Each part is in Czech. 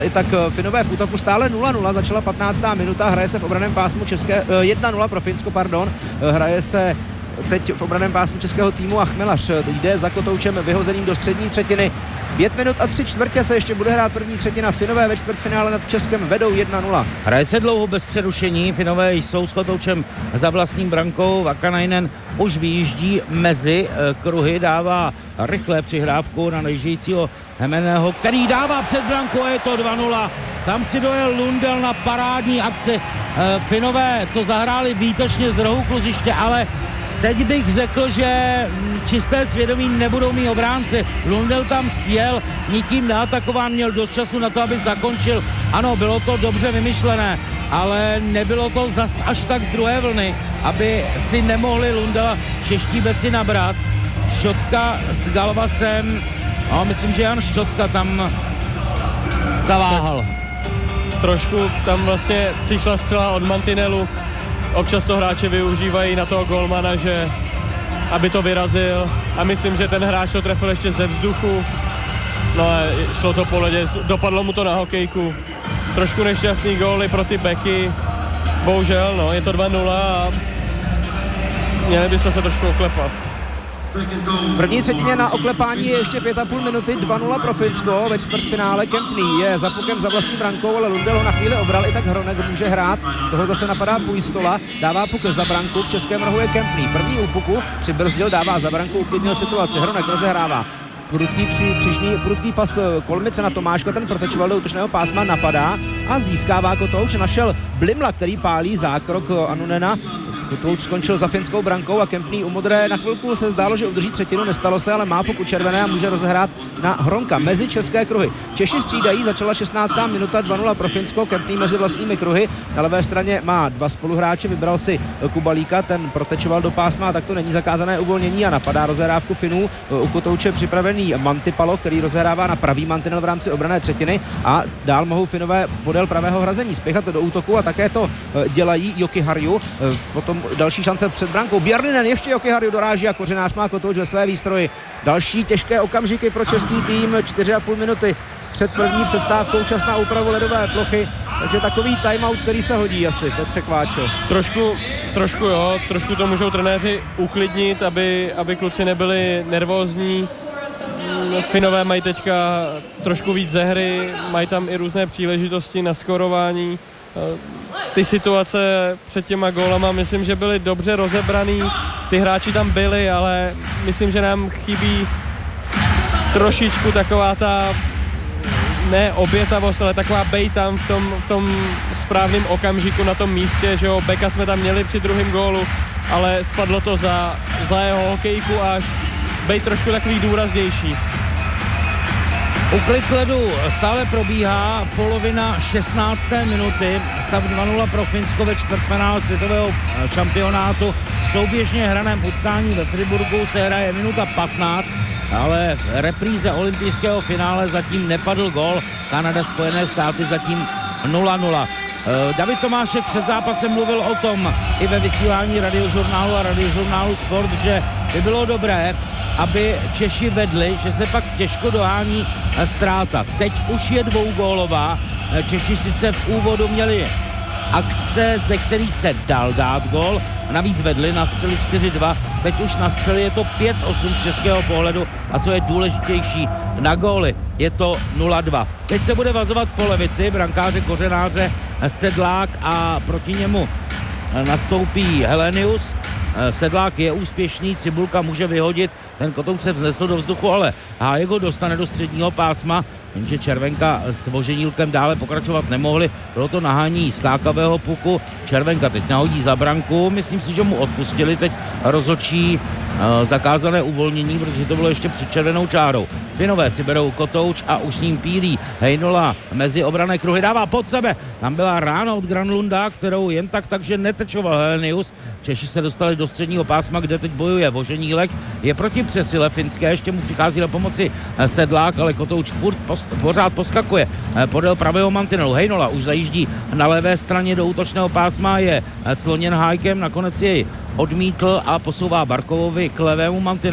I tak Finové v útoku stále 0-0, začala 15. minuta, hraje se v obraném pásmu 1-0 pro Finsko, hraje se teď v obraném pásmu českého týmu a Chmelař jde za Kotoučem vyhozeným do střední třetiny. 5 minut a 3/4 se ještě bude hrát první třetina. Finové ve čtvrtfinále nad Českem vedou 1-0. Hraje se dlouho bez přerušení, Finové jsou s Kotoučem za vlastním brankou, Vakanainen už vyjíždí mezi kruhy, dává rychlé přihrávku na nejíždějícího Hemeného, který dává před branku a je to 2-0. Tam si dojel Lundell na parádní akci. Finové to zahráli výtečně z rohu kluziště, ale teď bych řekl, že čisté svědomí nebudou mít obránci. Lundell tam sjel, nikým neatakován, měl dost času na to, aby zakončil. Ano, bylo to dobře vymyšlené, ale nebylo to zas až tak z druhé vlny, aby si nemohli Lundella čeští beci nabrat. Šotka s Galvasem, no, myslím, že Jan Štotka tam zaváhal. Trošku tam vlastně přišla střela od mantinelu. Občas to hráče využívají na toho golmana, že aby to vyrazil, a myslím, že ten hráč to trefil ještě ze vzduchu. No a šlo to po ledě, dopadlo mu to na hokejku. Trošku nešťastný góly pro ty beky. Bohužel, no, je to 2-0 a měli byste se trošku oklepat. V první třetině na oklepání je ještě 5,5 minuty, 2-0 pro Finsko. Ve čtvrtfinále Kempný je za pukem za vlastní brankou, ale Lundell ho na chvíli obral, i tak Hronek může hrát. Toho zase napadá Pujstola, dává puk za branku, v českém rohu je Kempný. První úpuku přibrzdil, dává za branku, uklidnil situaci. Hronek rozehrává. Prudký pas Kolmice na Tomáška, ten protečoval do útočného pásma, napadá a získává Kotouč. Našel Blimla, který pálí zákrok Anunena. Kotouč skončil za finskou brankou a Kempný u modré. Na chvilku se zdálo, že udrží třetinu, nestalo se, ale má puk červené a může rozehrát na Hronka mezi české kruhy. Češi střídají, začala 16. minuta, 2-0 pro Finsko, Kempný mezi vlastními kruhy. Na levé straně má dva spoluhráče, vybral si Kubalíka, ten protečoval do pásma, a tak to není zakázané uvolnění a napadá rozehrávku Finů. U Kotouče připravený Mantipalo, který rozehrává na pravý mantinel v rámci obranné třetiny, a dál mohou Finové podél pravého hrazení spěchat do útoku a také to dělají Jokiharju. Potom další šance před brankou. Bjarninen ještě Jokiharju doráží a Kořenář má Kotouč ve své výstroji. Další těžké okamžiky pro český tým, 4,5 minuty před první přestávkou, čas na úpravu ledové plochy, takže takový timeout, který se hodí asi, to překváčil. Trošku to můžou trenéři uklidnit, aby kluci nebyli nervózní. Finové mají teďka trošku víc ze hry, mají tam i různé příležitosti na skorování. Ty situace před těma gólama, myslím, že byly dobře rozebraný, ty hráči tam byli, ale myslím, že nám chybí trošičku taková ta, ne obětavost, ale taková bejt tam v tom správném okamžiku na tom místě, že jo, Beka jsme tam měli při druhém gólu, ale spadlo to za jeho hokejku, až bejt trošku takový důraznější. Uklid ledu stále probíhá, polovina 16. minuty, stav 2-0 pro Finsko ve čtvrtfinále světového šampionátu. V souběžně hraném utkání ve Friburgu se hraje minuta 15, ale v repríze olympijského finále zatím nepadl gól. Kanada, Spojené státy zatím 0-0. David Tomášek před zápasem mluvil o tom i ve vysílání Radiožurnálu a Radiožurnálu Sport, že by bylo dobré, aby Češi vedli, že se pak těžko dohání ztráta. Teď už je dvougólová. Češi sice v úvodu měli akce, ze kterých se dal dát gól, navíc vedli, nastřeli 4-2, teď už nastřeli, je to 5-8 z českého pohledu a co je důležitější, na góly je to 0-2. Teď se bude vazovat po levici, brankáře Kořenáře Sedlák a proti němu nastoupí Helenius. Sedlák je úspěšný, Cibulka může vyhodit, ten Kotouč se vznesl do vzduchu, ale Hájek ho dostane do středního pásma, jenže Červenka s Voženílkem dále pokračovat nemohli, bylo to nahání skákavého puku, Červenka teď nahodí za branku, myslím si, že mu odpustili teď rozhodčí zakázané uvolnění, protože to bylo ještě před červenou čárou. Finové si berou Kotouč a už s ním pílí Heinola mezi obranné kruhy, dává pod sebe, tam byla rána od Granlunda, kterou jen takže netečoval Helenius. Češi se dostali do středního pásma, kde teď bojuje Voženílek, je proti přesile finské, ještě mu přichází na pomoci Sedlák, ale Kotouč pořád poskakuje podél pravého mantinelu. Heinola už zajíždí na levé straně do útočného pásma, je cloněn Hájkem, nakonec jej odmítl a posouvá Barkovovi k levému mantinelu.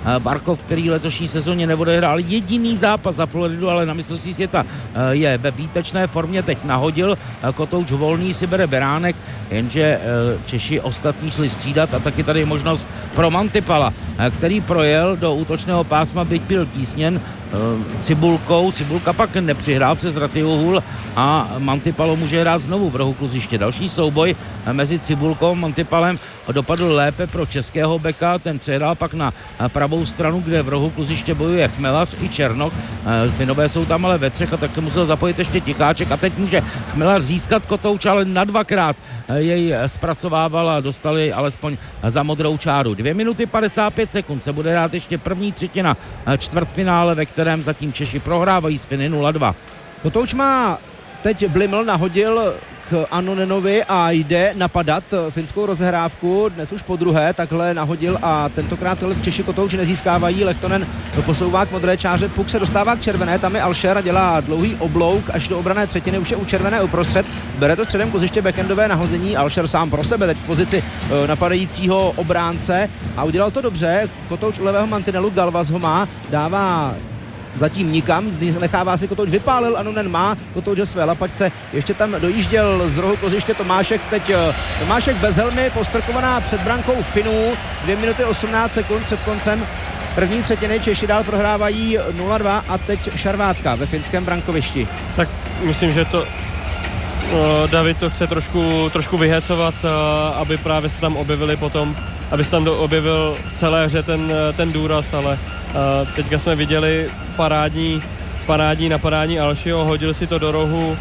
Barkov, který letošní sezóně neodehrál jediný zápas za Floridu, ale na mistrovství světa je ve výtečné formě, teď nahodil, kotouč volný si bere Beránek, jenže Češi ostatní šli střídat a taky tady je možnost pro Mantipala, který projel do útočného pásma, byť byl tísněn Cibulkou. Cibulka pak nepřihrál přes Ratyuhul a Mantipalo může hrát znovu v rohu kluziště. Další souboj mezi Cibulkou a Mantipalem dopadl lépe pro českého beka, ten přehrál pak na pravou stranu, kde v rohu kluziště bojuje Chmelař i Černoch. Finové jsou tam ale ve třech a tak se musel zapojit ještě Ticháček a teď může Chmelař získat kotouč, ale na dvakrát jej zpracovával a dostali alespoň za modrou čáru. 2 minuty 55 sekund se bude hrát ještě první třetina čtvrtfinále, ve kterém zatím Češi prohrávají z Finy 0-2. Kotouč má teď Bliml, nahodil k Annonenovi a jde napadat finskou rozehrávku, dnes už po druhé takhle nahodil a tentokrát Češi kotouč nezískávají, Lehtonen posouvá k modré čáře, puk se dostává k červené, tam je Alšer a dělá dlouhý oblouk až do obranné třetiny, už je u červené uprostřed, bere to středem kluziště, backendové nahození, Alšer sám pro sebe teď v pozici napadajícího obránce a udělal to dobře, kotouč u levého mantinelu, Galvas ho má, dává zatím nikam, nechává si kotouč, vypálil, Annunen má kotouč ve své lapačce, ještě tam dojížděl z rohu kluziště Tomášek, teď Tomášek bez helmy, postrkovaná před brankou Finů, 2 minuty 18 sekund před koncem první třetiny, Češi dál prohrávají 0-2 a teď šarvátka ve finském brankovišti. Tak myslím, že to David to chce trošku vyhecovat, aby právě se tam objevili potom, aby se tam objevil v celé hře ten důraz, ale teďka jsme viděli parádní napadání Alšiho, hodil si to do rohu,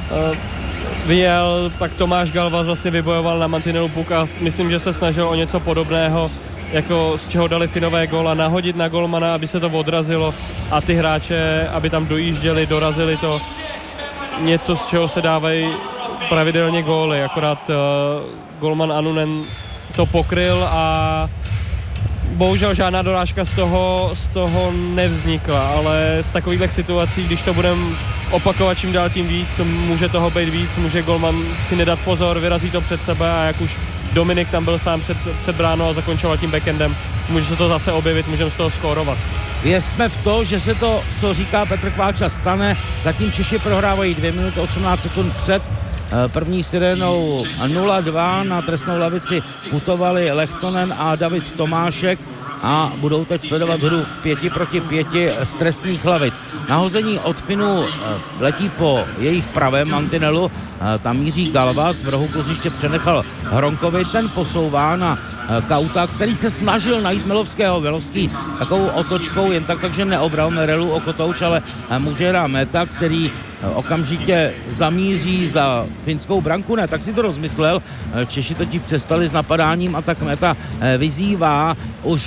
vyjel, pak Tomáš Galvas vlastně vybojoval na mantinelu puk a myslím, že se snažil o něco podobného, jako z čeho dali Finové góla, nahodit na golmana, aby se to odrazilo a ty hráče, aby tam dojížděli, dorazili to, něco, z čeho se dávají pravidelně góly, akorát golman Annunen to pokryl a bohužel žádná dorážka z toho nevznikla, ale z takových situací, když to budeme opakovat čím dál tím víc, může toho být víc, může golman si nedat pozor, vyrazí to před sebe a jak už Dominik tam byl sám před bránou a zakončoval tím backendem, může se to zase objevit, můžeme z toho skórovat. Věřme v to, že se to, co říká Petr Kváča, stane. Zatím Češi prohrávají 2 minuty 18 sekund před první sirénou 0-2. Na trestnou lavici putovali Lehtonen a David Tomášek a budou teď sledovat hru v 5 proti 5 z trestných lavic. Nahození od Finů letí po jejich pravém mantinelu, tam míří Galvas, v rohu kluziště přenechal Hronkovi, ten posouvá na Kauta, který se snažil najít Milovského. Milovský takovou otočkou jen takže neobral Merelu o kotouč, ale může hrát Meta, který okamžitě zamíří za finskou branku, ne, tak si to rozmyslel. Češi totiž přestali s napadáním a tak Meta vyzývá už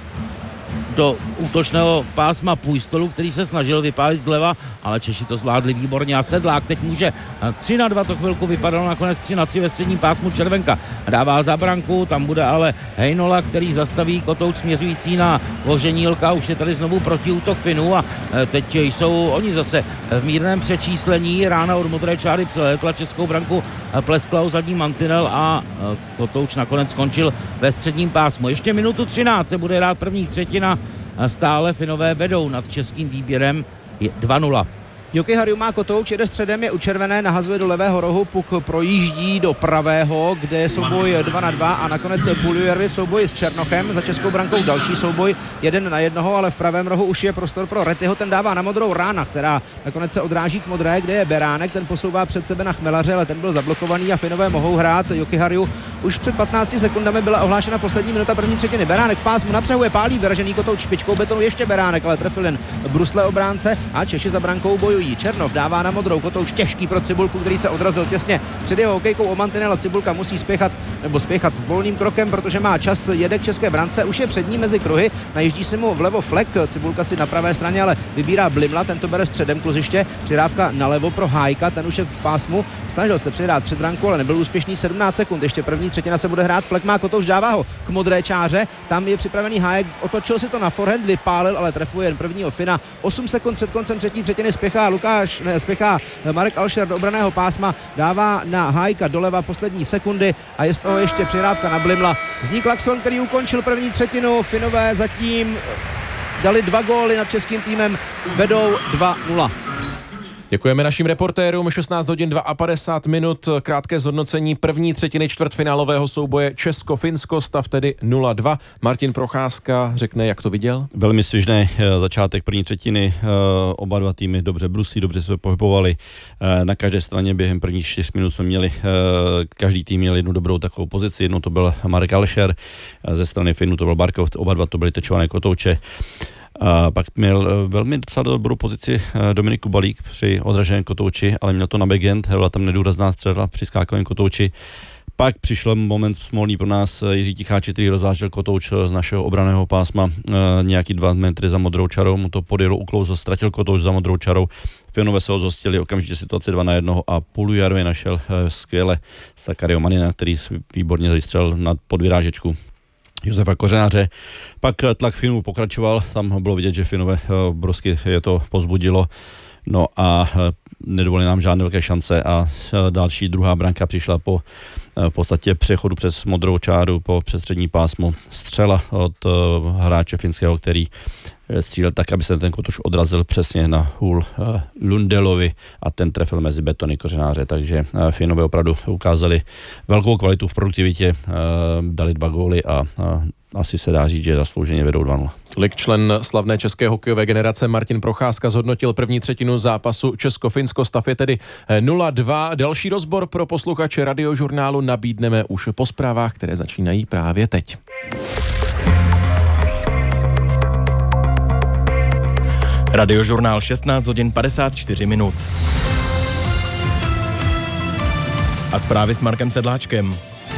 do útočného pásma Pujstolu, který se snažil vypálit zleva, ale Češi to zvládli výborně a Sedlák teď může 3-2, to chvilku vypadalo nakonec 3-3 ve středním pásmu, Červenka dává za branku, tam bude ale Heinola, který zastaví kotouč směřující na Voženílka, už je tady znovu protiútok Finů a teď jsou oni zase v mírném přečíslení, rána od modré čáry přelétla českou branku, pleskla o zadní mantinel a kotouč nakonec skončil ve středním pásmu. Ještě minutu 13 se bude hrát první třetina, stále Finové vedou nad českým výběrem 2-0. Joki Harju má kotouč, jede středem, je u červené, nahazuje do levého rohu, puk projíždí do pravého, kde je souboj 2-2 a nakonec Puljujärvi v souboji s Černochem, za českou brankou další souboj 1-1, ale v pravém rohu už je prostor pro Retyho, ten dává na modrou Rána, která nakonec se odráží k modré, kde je Beránek, ten posouvá před sebe na Chmelaře, ale ten byl zablokovaný a Finové mohou hrát. Joki Harju už před 15 sekundami byla ohlášena poslední minuta první třetiny. Beránek v pásmu napřehuje, pálí vyražený kotouč špičkou betonu, ještě Beránek, ale trefil jen brusle obránce a Češi za brankou bojují. Černov dává na modrou, kotouč těžký pro Cibulku, který se odrazil těsně před jeho hokejkou o mantinel a Cibulka musí spěchat volným krokem, protože má čas, jede k české brance, už je před ním mezi kruhy, najíždí si mu vlevo Flek, Cibulka si na pravé straně, ale vybírá Blimla, ten to bere středem kluziště, přihrávka nalevo pro Hájka, ten už je v pásmu, snažil se přihrát před branku, ale nebyl úspěšný, 17 sekund, ještě první třetina se bude hrát, Flek má kotouč, dává ho k modré čáře, tam je připravený Hájek, otočil si to na forehand, vypálil, ale trefuje jen prvního Fina, 8 sekund před koncem třetí třetiny spěchá spěchá Marek Alšer do obranného pásma, dává na Hájka doleva poslední sekundy a je z toho ještě přihrávka na Blimla. Zní klakson, který ukončil první třetinu. Finové zatím dali 2 góly nad českým týmem, vedou 2-0. Děkujeme našim reportérům. 16 hodin 52 minut. Krátké zhodnocení první třetiny čtvrtfinálového souboje Česko-Finsko, stav tedy 0-2. Martin Procházka řekne, jak to viděl. Velmi svižný začátek první třetiny. Oba dva týmy dobře brusí, dobře se pohybovali. Na každé straně během prvních 4 minut jsme měli, každý tým měl jednu dobrou takovou pozici. Jednou to byl Marek Alšer, ze strany Finů to byl Barkov, oba dva to byly tečované kotouče. A pak měl velmi docela dobrou pozici Dominik Kubalík při odraženém kotouči, ale měl to na backhand, byla tam nedůrazná střela při skákovém kotouči. Pak přišel moment smolný pro nás, Jiří Ticháč, který rozvážel kotouč z našeho obranného pásma nějaký 2 metry za modrou čarou, mu to podjelo, uklouzl, ztratil kotouč za modrou čarou. Finové se ho zhostili, okamžitě situace 2-1 a půl Jarvě našel skvěle Sakario Manina, který výborně vystřelil na podvyrážečku Josefa Kořenáře. Pak tlak Finů pokračoval, tam bylo vidět, že Finové obrovsky je to pozbudilo, no a nedovolili nám žádné velké šance a další druhá branka přišla po v podstatě přechodu přes modrou čáru po přestřední pásmo. Střela od hráče finského, který střílel tak, aby se ten kotouč odrazil přesně na hůl Lundelovi a ten trefil mezi betony Kořenáře, takže Finové opravdu ukázali velkou kvalitu v produktivitě, dali 2 góly a asi se dá říct, že zaslouženě vedou 2-0. Tolik člen slavné české hokejové generace Martin Procházka zhodnotil první třetinu zápasu Česko-Finsko, stav je tedy 0-2. Další rozbor pro posluchače Radiožurnálu nabídneme už po zprávách, které začínají právě teď. Radiožurnál 16 hodin 54 minut. A zprávy s Markem Sedláčkem.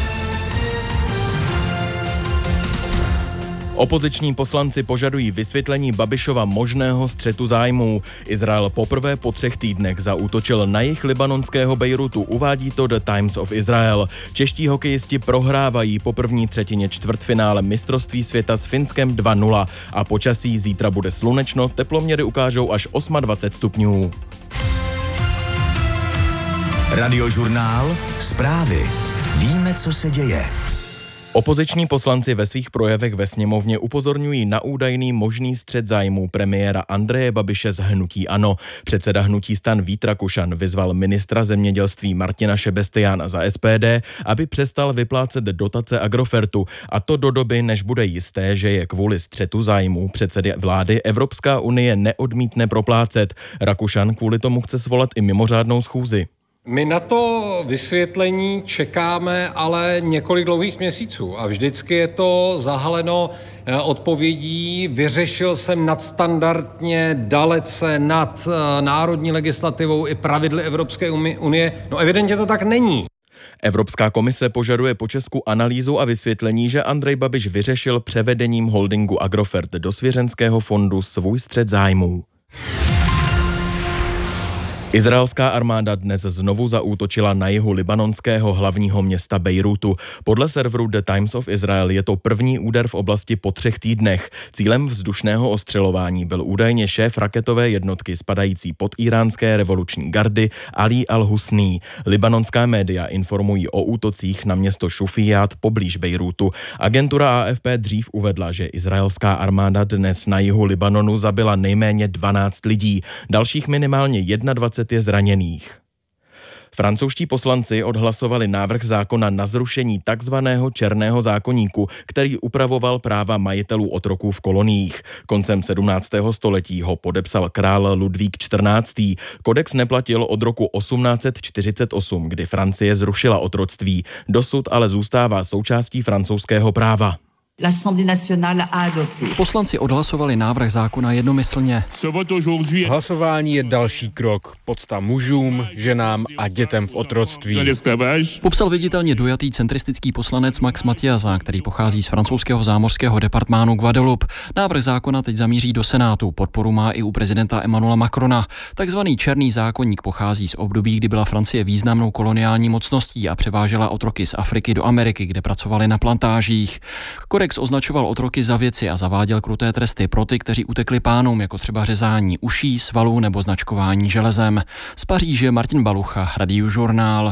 Opoziční poslanci požadují vysvětlení Babišova možného střetu zájmů. Izrael poprvé po 3 týdnech zaútočil na jih libanonského Bejrutu, uvádí to The Times of Israel. Čeští hokejisti prohrávají po první třetině čtvrtfinále mistrovství světa s Finskem 2-0 a počasí zítra bude slunečno, teploměry ukážou až 28 stupňů. Radiožurnál, zprávy. Víme, co se děje. Opoziční poslanci ve svých projevech ve sněmovně upozorňují na údajný možný střet zájmů premiéra Andreje Babiše z hnutí ANO. Předseda hnutí STAN Vít Rakušan vyzval ministra zemědělství Martina Šebestiána za SPD, aby přestal vyplácet dotace Agrofertu, a to do doby, než bude jisté, že je kvůli střetu zájmů předsedy vlády Evropská unie neodmítne proplácet. Rakušan kvůli tomu chce svolat i mimořádnou schůzi. My na to vysvětlení čekáme ale několik dlouhých měsíců a vždycky je to zahaleno odpovědí: vyřešil jsem nadstandardně, dalece nad národní legislativou i pravidly Evropské unie. No evidentně to tak není. Evropská komise požaduje po Česku analýzu a vysvětlení, že Andrej Babiš vyřešil převedením holdingu Agrofert do svěřenského fondu svůj střet zájmů. Izraelská armáda dnes znovu zaútočila na jihu libanonského hlavního města Bejrutu. Podle serveru The Times of Israel je to první úder v oblasti po 3 týdnech. Cílem vzdušného ostřelování byl údajně šéf raketové jednotky spadající pod iránské revoluční gardy Ali al-Husní. Libanonská média informují o útocích na město Šufiját poblíž Bejrutu. Agentura AFP dřív uvedla, že izraelská armáda dnes na jihu Libanonu zabila nejméně 12 lidí. Dalších minimálně 21 je zraněných. Francouzští poslanci odhlasovali návrh zákona na zrušení takzvaného černého zákoníku, který upravoval práva majitelů otroků v koloniích. Koncem 17. století ho podepsal král Ludvík XIV. Kodex neplatil od roku 1848, kdy Francie zrušila otroctví. Dosud ale zůstává součástí francouzského práva. Poslanci odhlasovali návrh zákona jednomyslně. Hlasování je další krok. Pocta mužům, ženám a dětem v otroctví. Popsal viditelně dojatý centristický poslanec Max Mathiasa, který pochází z francouzského zámořského departmánu Guadeloupe. Návrh zákona teď zamíří do Senátu. Podporu má i u prezidenta Emmanuela Macrona. Takzvaný černý zákoník pochází z období, kdy byla Francie významnou koloniální mocností a převážela otroky z Afriky do Ameriky, kde pracovali na plantážích. Kodex Kodex označoval otroky za věci a zaváděl kruté tresty pro ty, kteří utekli pánům, jako třeba řezání uší, svalů nebo značkování železem. Z Paříže Martin Balucha, Radiožurnál.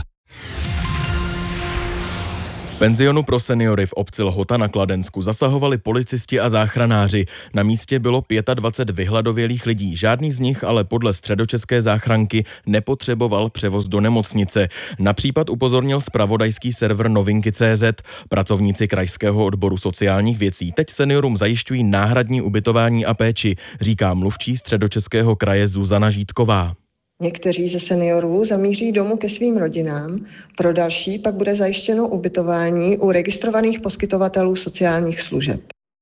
V penzionu pro seniory v obci Lhota na Kladensku zasahovali policisti a záchranáři. Na místě bylo 25 vyhladovělých lidí. Žádný z nich ale podle středočeské záchranky nepotřeboval převoz do nemocnice. Na případ upozornil zpravodajský server Novinky.cz. Pracovníci krajského odboru sociálních věcí teď seniorům zajišťují náhradní ubytování a péči, říká mluvčí Středočeského kraje Zuzana Žítková. Někteří ze seniorů zamíří domů ke svým rodinám, pro další pak bude zajištěno ubytování u registrovaných poskytovatelů sociálních služeb.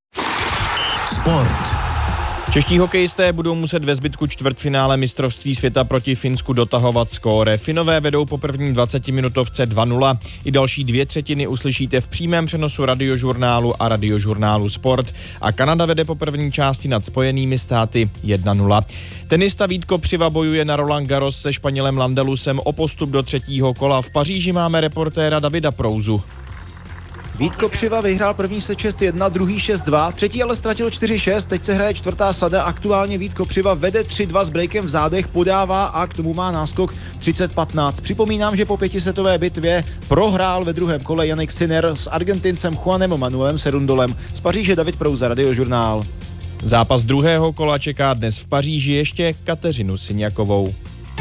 Sport. Čeští hokejisté budou muset ve zbytku čtvrtfinále mistrovství světa proti Finsku dotahovat skóre. Finové vedou po první 20-minutovce 2-0. I další 2/3 uslyšíte v přímém přenosu Radiožurnálu a Radiožurnálu Sport. A Kanada vede po první části nad Spojenými státy 1-0. Tenista Vítko Přiva bojuje na Roland Garros se Španělem Landelusem o postup do třetího kola. V Paříži máme reportéra Davida Prouzu. Vítko Přiva vyhrál první set 6-1, druhý 6-2, třetí ale ztratil 4-6, teď se hraje čtvrtá sada, aktuálně Vítko Přiva vede 3-2 s breakem v zádech, podává a k tomu má náskok 30-15. Připomínám, že po pětisetové bitvě prohrál ve druhém kole Jannik Sinner s Argentincem Juanem Manuelem Serundolem. Z Paříže David Prouza, Radiožurnál. Zápas druhého kola čeká dnes v Paříži ještě Kateřinu Syňakovou.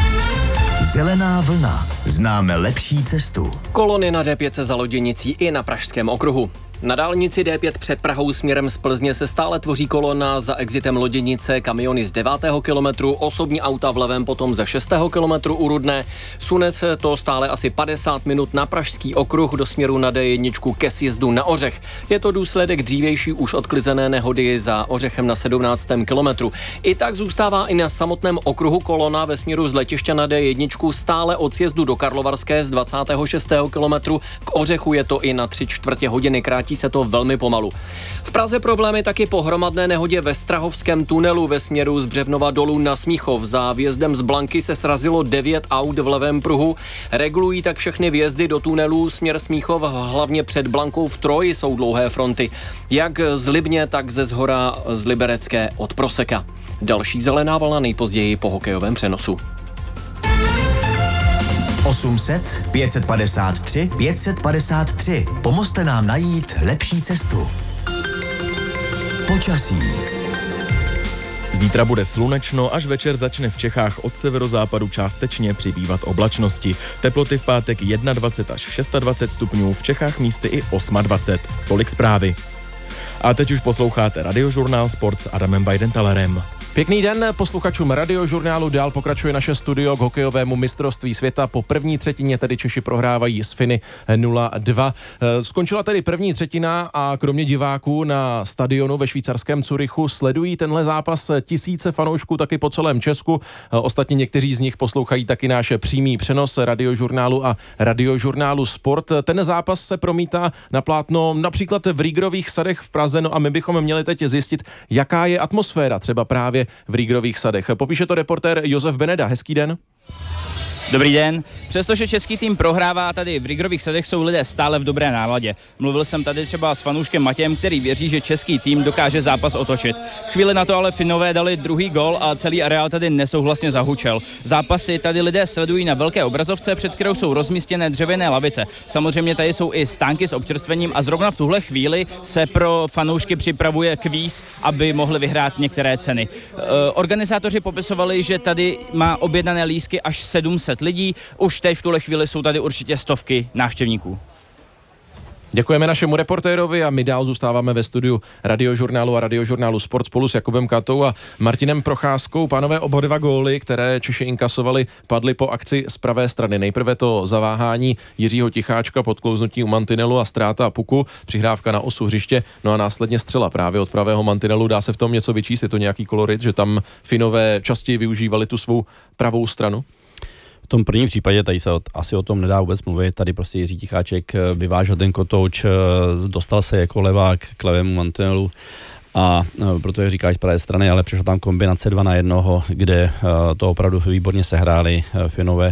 Zelená vlna. Známe lepší cestu. Kolony na D5 za Loděnicí i na Pražském okruhu. Na dálnici D5 před Prahou směrem z Plzně se stále tvoří kolona za exitem Loděnice, kamiony z 9. kilometru, osobní auta vlevem potom ze 6. kilometru u Rudné. Sune se to stále asi 50 minut na Pražský okruh do směru na D1 ke sjezdu na Ořech. Je to důsledek dřívější už odklizené nehody za Ořechem na 17. kilometru. I tak zůstává i na samotném okruhu kolona ve směru z letiště na D1 stále od sjezdu do Karlovarské z 26. kilometru. K Ořechu je to i na 3/4 hodiny, krátí se to velmi pomalu. V Praze problémy taky po hromadné nehodě ve Strahovském tunelu ve směru z Břevnova dolů na Smíchov. Za vjezdem z Blanky se srazilo 9 aut v levém pruhu. Regulují tak všechny vjezdy do tunelů. Směr Smíchov, hlavně před Blankou v Troji, jsou dlouhé fronty. Jak z Libně, tak ze Zhora z Liberecké od Proseka. Další zelená vlna nejpozději po hokejovém přenosu. 800 553 553. Pomozte nám najít lepší cestu. Počasí. Zítra bude slunečno, až večer začne v Čechách od severozápadu částečně přibývat oblačnosti. Teploty v pátek 21 až 26 stupňů, v Čechách místy i 28. Tolik zprávy. A teď už posloucháte Radiožurnál Sport s Adamem Weidentalerem. Pěkný den posluchačům Radiožurnálu, dál pokračuje naše studio k hokejovému mistrovství světa. Po první třetině tedy Češi prohrávají s Finy 0-2. Skončila tedy první třetina a kromě diváků na stadionu ve švýcarském Curychu sledují tenhle zápas tisíce fanoušků taky po celém Česku. Ostatně někteří z nich poslouchají taky náš přímý přenos Radiožurnálu a Radiožurnálu Sport. Ten zápas se promítá na plátno například v Rýgrových sadech v Praze, no a my bychom měli teď zjistit, jaká je atmosféra třeba právě v Rýgrových sadech. Popíše to reportér Josef Beneda. Hezký den. Dobrý den. Přestože český tým prohrává, tady v Rýgrových sadech jsou lidé stále v dobré náladě. Mluvil jsem tady třeba s fanouškem Matějem, který věří, že český tým dokáže zápas otočit. Chvíli na to ale Finové dali druhý gól a celý areál tady nesouhlasně zahučel. Zápasy tady lidé sledují na velké obrazovce, před kterou jsou rozmístěné dřevěné lavice. Samozřejmě tady jsou i stánky s občerstvením a zrovna v tuhle chvíli se pro fanoušky připravuje kvíz, aby mohli vyhrát některé ceny. Organizátoři popisovali, že tady má objednané lístky až 700 lidí. Už teď v tuhle chvíli jsou tady určitě stovky návštěvníků. Děkujeme našemu reportérovi a my dál zůstáváme ve studiu Radiožurnálu a Radiožurnálu Sport spolu s Jakubem Katou a Martinem Procházkou. Pánové, oba dva góly, které Češi inkasovali, padly po akci z pravé strany. Nejprve to zaváhání Jiřího Ticháčka, podklouznutí u mantinelu a ztráta puku, přihrávka na osu hřiště, no a následně střela právě od pravého mantinelu. Dá se v tom něco vyčíst? Je to nějaký kolorit, že tam Finové častěji využívali tu svou pravou stranu? V tom prvním případě tady se asi o tom nedá vůbec mluvit. Tady prostě Jiří Ticháček vyvážel ten kotouč, dostal se jako levák k levému mantinelu a protože říkáš z pravé strany, ale přišla tam kombinace 2 na 1, kde to opravdu výborně sehráli Finové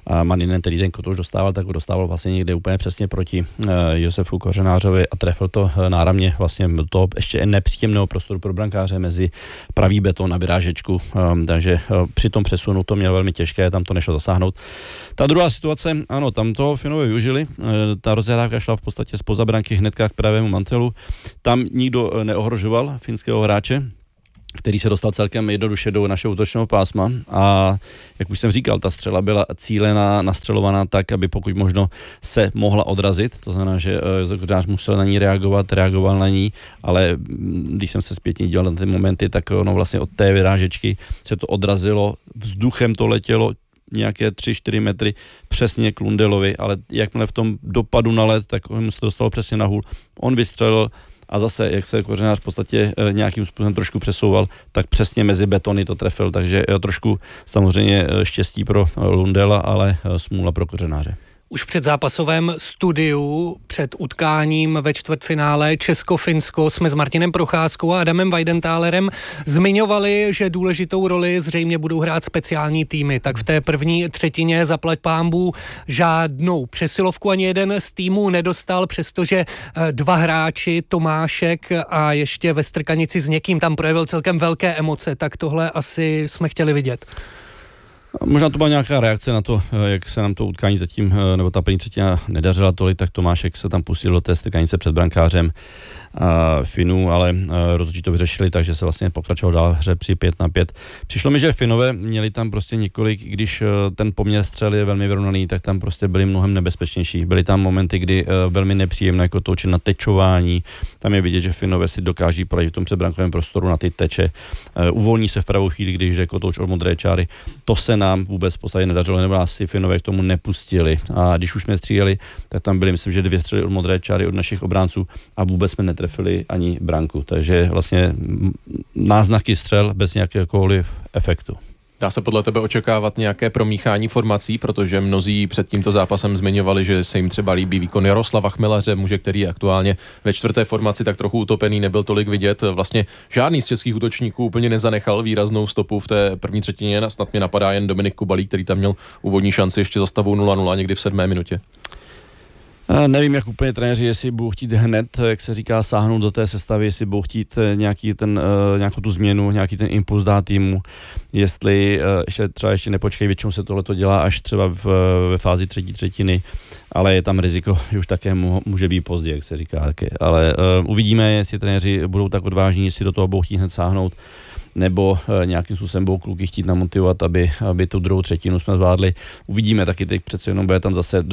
A Maninen, který ten kotouč dostával, tak ho dostával vlastně někde úplně přesně proti Josefu Kořenářovi a trefil to náramně vlastně do toho ještě nepříjemného prostoru pro brankáře mezi pravý beton a vyrážečku, takže při tom přesunu to měl velmi těžké, tam to nešlo zasáhnout. Ta druhá situace, ano, tam to Finové využili, ta rozehrávka šla v podstatě zpoza branky hnedka k pravému mantelu, tam nikdo neohrožoval finského hráče, který se dostal celkem jednoduše do našeho útočného pásma a jak už jsem říkal, ta střela byla cílená, nastřelovaná tak, aby pokud možno se mohla odrazit, to znamená, že Kořenář musel na ní reagoval na ní, ale když jsem se zpětně díval na ty momenty, tak ono vlastně od té vyrážečky se to odrazilo, vzduchem to letělo nějaké 3-4 metry přesně k Lundelovi, ale jakmile v tom dopadu na led, tak mu se to dostalo přesně na hůl, on vystřelil a zase, jak se Kořenář v podstatě nějakým způsobem trošku přesouval, tak přesně mezi betony to trefil, takže trošku samozřejmě štěstí pro Lundela, ale smůla pro Kořenáře. Už v předzápasovém studiu před utkáním ve čtvrtfinále Česko-Finsko jsme s Martinem Procházkou a Adamem Weidentálerem zmiňovali, že důležitou roli zřejmě budou hrát speciální týmy. Tak v té první třetině zaplať pánbů žádnou přesilovku ani jeden z týmů nedostal, přestože dva hráči, Tomášek a ještě ve strkanici s někým tam projevil celkem velké emoce, tak tohle asi jsme chtěli vidět. Možná to byla nějaká reakce na to, jak se nám to utkání zatím, nebo ta první třetina nedařila tolik, tak Tomášek se tam pustil do té strkanice před brankářem Finů, ale rozhodčí to vyřešili, takže se vlastně pokračoval dál v hře při 5-5. Přišlo mi, že Finové měli tam prostě několik, když ten poměr střel je velmi vyrovnaný, tak tam prostě byli mnohem nebezpečnější. Byly tam momenty, kdy velmi nepříjemné jako touče na tečování. Tam je vidět, že Finové si dokáží poradit v tom předbrankovém prostoru na ty teče. Uvolní se v pravou chvíli, když jde kotouč od modré čáry. To se nám vůbec v podstatě nedařilo, nebo nás si Finové k tomu nepustili. A když už jsme stříleli, tak tam byly, myslím, že 2 střely od modré čáry od našich obránců a vůbec jsme netrefili ani branku. Takže vlastně náznaky střel bez nějakéhokoliv efektu. Dá se podle tebe očekávat nějaké promíchání formací, protože mnozí před tímto zápasem zmiňovali, že se jim třeba líbí výkon Jaroslava Chmelaře, muže, který je aktuálně ve 4. formaci tak trochu utopený, nebyl tolik vidět. Vlastně žádný z českých útočníků úplně nezanechal výraznou stopu v té první třetině. Snad mě napadá jen Dominik Kubalík, který tam měl úvodní šanci ještě za stavu 0-0 někdy v 7. minutě. Nevím, jak úplně trenéři, jestli budou chtít hned, jak se říká, sáhnout do té sestavy, jestli budou chtít nějakou tu změnu, nějaký ten impuls dát týmu, jestli ještě nepočkej, většinou se tohleto dělá až třeba ve fázi třetí třetiny, ale je tam riziko, že už také může být pozdě, jak se říká. Ale uvidíme, jestli trenéři budou tak odvážní, jestli do toho budou chtít hned sáhnout, nebo nějakým způsobem budou kluky chtít namotivovat, aby tu druhou třetinu jsme zvládli. Uvidíme, taky teď přece jenom bude tam zase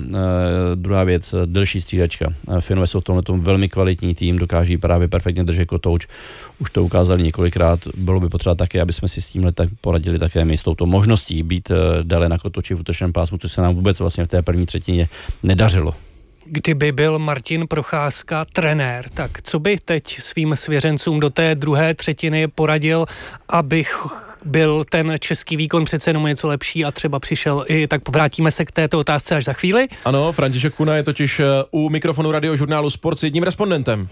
druhá věc, delší střídačka. Finové jsou v tomhle velmi kvalitní tým, dokáží právě perfektně držet kotouč. Už to ukázali několikrát, bylo by potřeba také, aby jsme si s tímhle tak poradili také my s touto možností být dále na kotouči v útočném pásmu, což se nám vůbec vlastně v té první třetině nedařilo. Kdyby byl Martin Procházka trenér, tak co by teď svým svěřencům do té druhé třetiny poradil, abych byl ten český výkon přece jenom něco lepší a třeba přišel i, tak vrátíme se k této otázce až za chvíli. Ano, František Kuna je totiž u mikrofonu radiožurnálu Sport s jedním respondentem.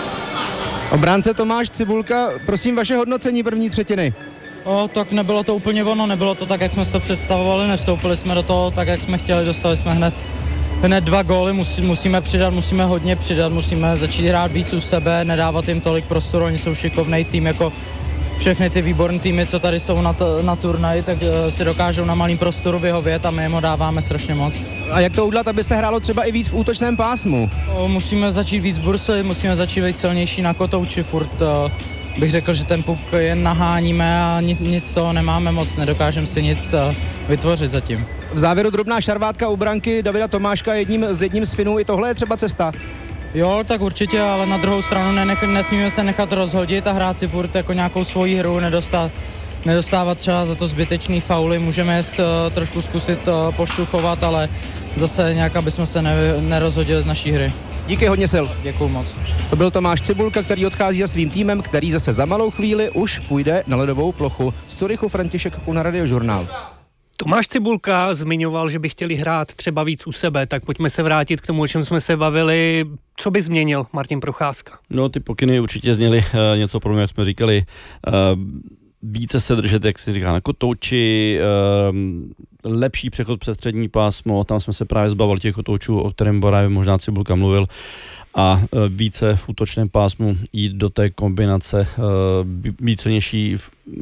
Obránce Tomáš Cibulka, prosím vaše hodnocení první třetiny. Tak nebylo to úplně ono, nebylo to tak, jak jsme se to představovali, nevstoupili jsme do toho tak, jak jsme chtěli, dostali jsme hned 2 góly, musíme přidat, musíme hodně přidat, musíme začít hrát víc u sebe, nedávat jim tolik prostoru, oni jsou šikovnej tým, jako všechny ty výborné týmy, co tady jsou na turnaji, tak si dokážou na malým prostoru vyhovět a my jim ho dáváme strašně moc. A jak to udělat, abyste hrálo třeba i víc v útočném pásmu? Musíme začít víc bursy, musíme začít být silnější na kotouči, furt bych řekl, že ten puk jen naháníme a nic toho nemáme moc, nedokážeme si nic vytvořit zatím. V závěru drobná šarvátka u branky Davida Tomáška jedním z Finů, i tohle je třeba cesta. Jo, tak určitě, ale na druhou stranu nesmíme se nechat rozhodit a hrát si furt jako nějakou svoji hru, nedostávat třeba za to zbytečný fauly, můžeme trošku zkusit poštuchovat, ale zase nějak, aby jsme se nerozhodili z naší hry. Díky, hodně sil. Děkuju moc. To byl Tomáš Cibulka, který odchází za svým týmem, který zase za malou chvíli už půjde na ledovou plochu. Z Curychu František Kuna, Radiožurnál. Tomáš Cibulka zmiňoval, že by chtěli hrát třeba víc u sebe, tak pojďme se vrátit k tomu, o čem jsme se bavili. Co by změnil Martin Procházka? No, ty pokyny určitě zněly něco pro mě, jak jsme říkali. Více se držet, jak se říká, na kotouči, lepší přechod přes střední pásmo, tam jsme se právě zbavili těch kotoučů, o kterém právě možná Cibulka mluvil, a více v útočném pásmu jít do té kombinace, být silnější,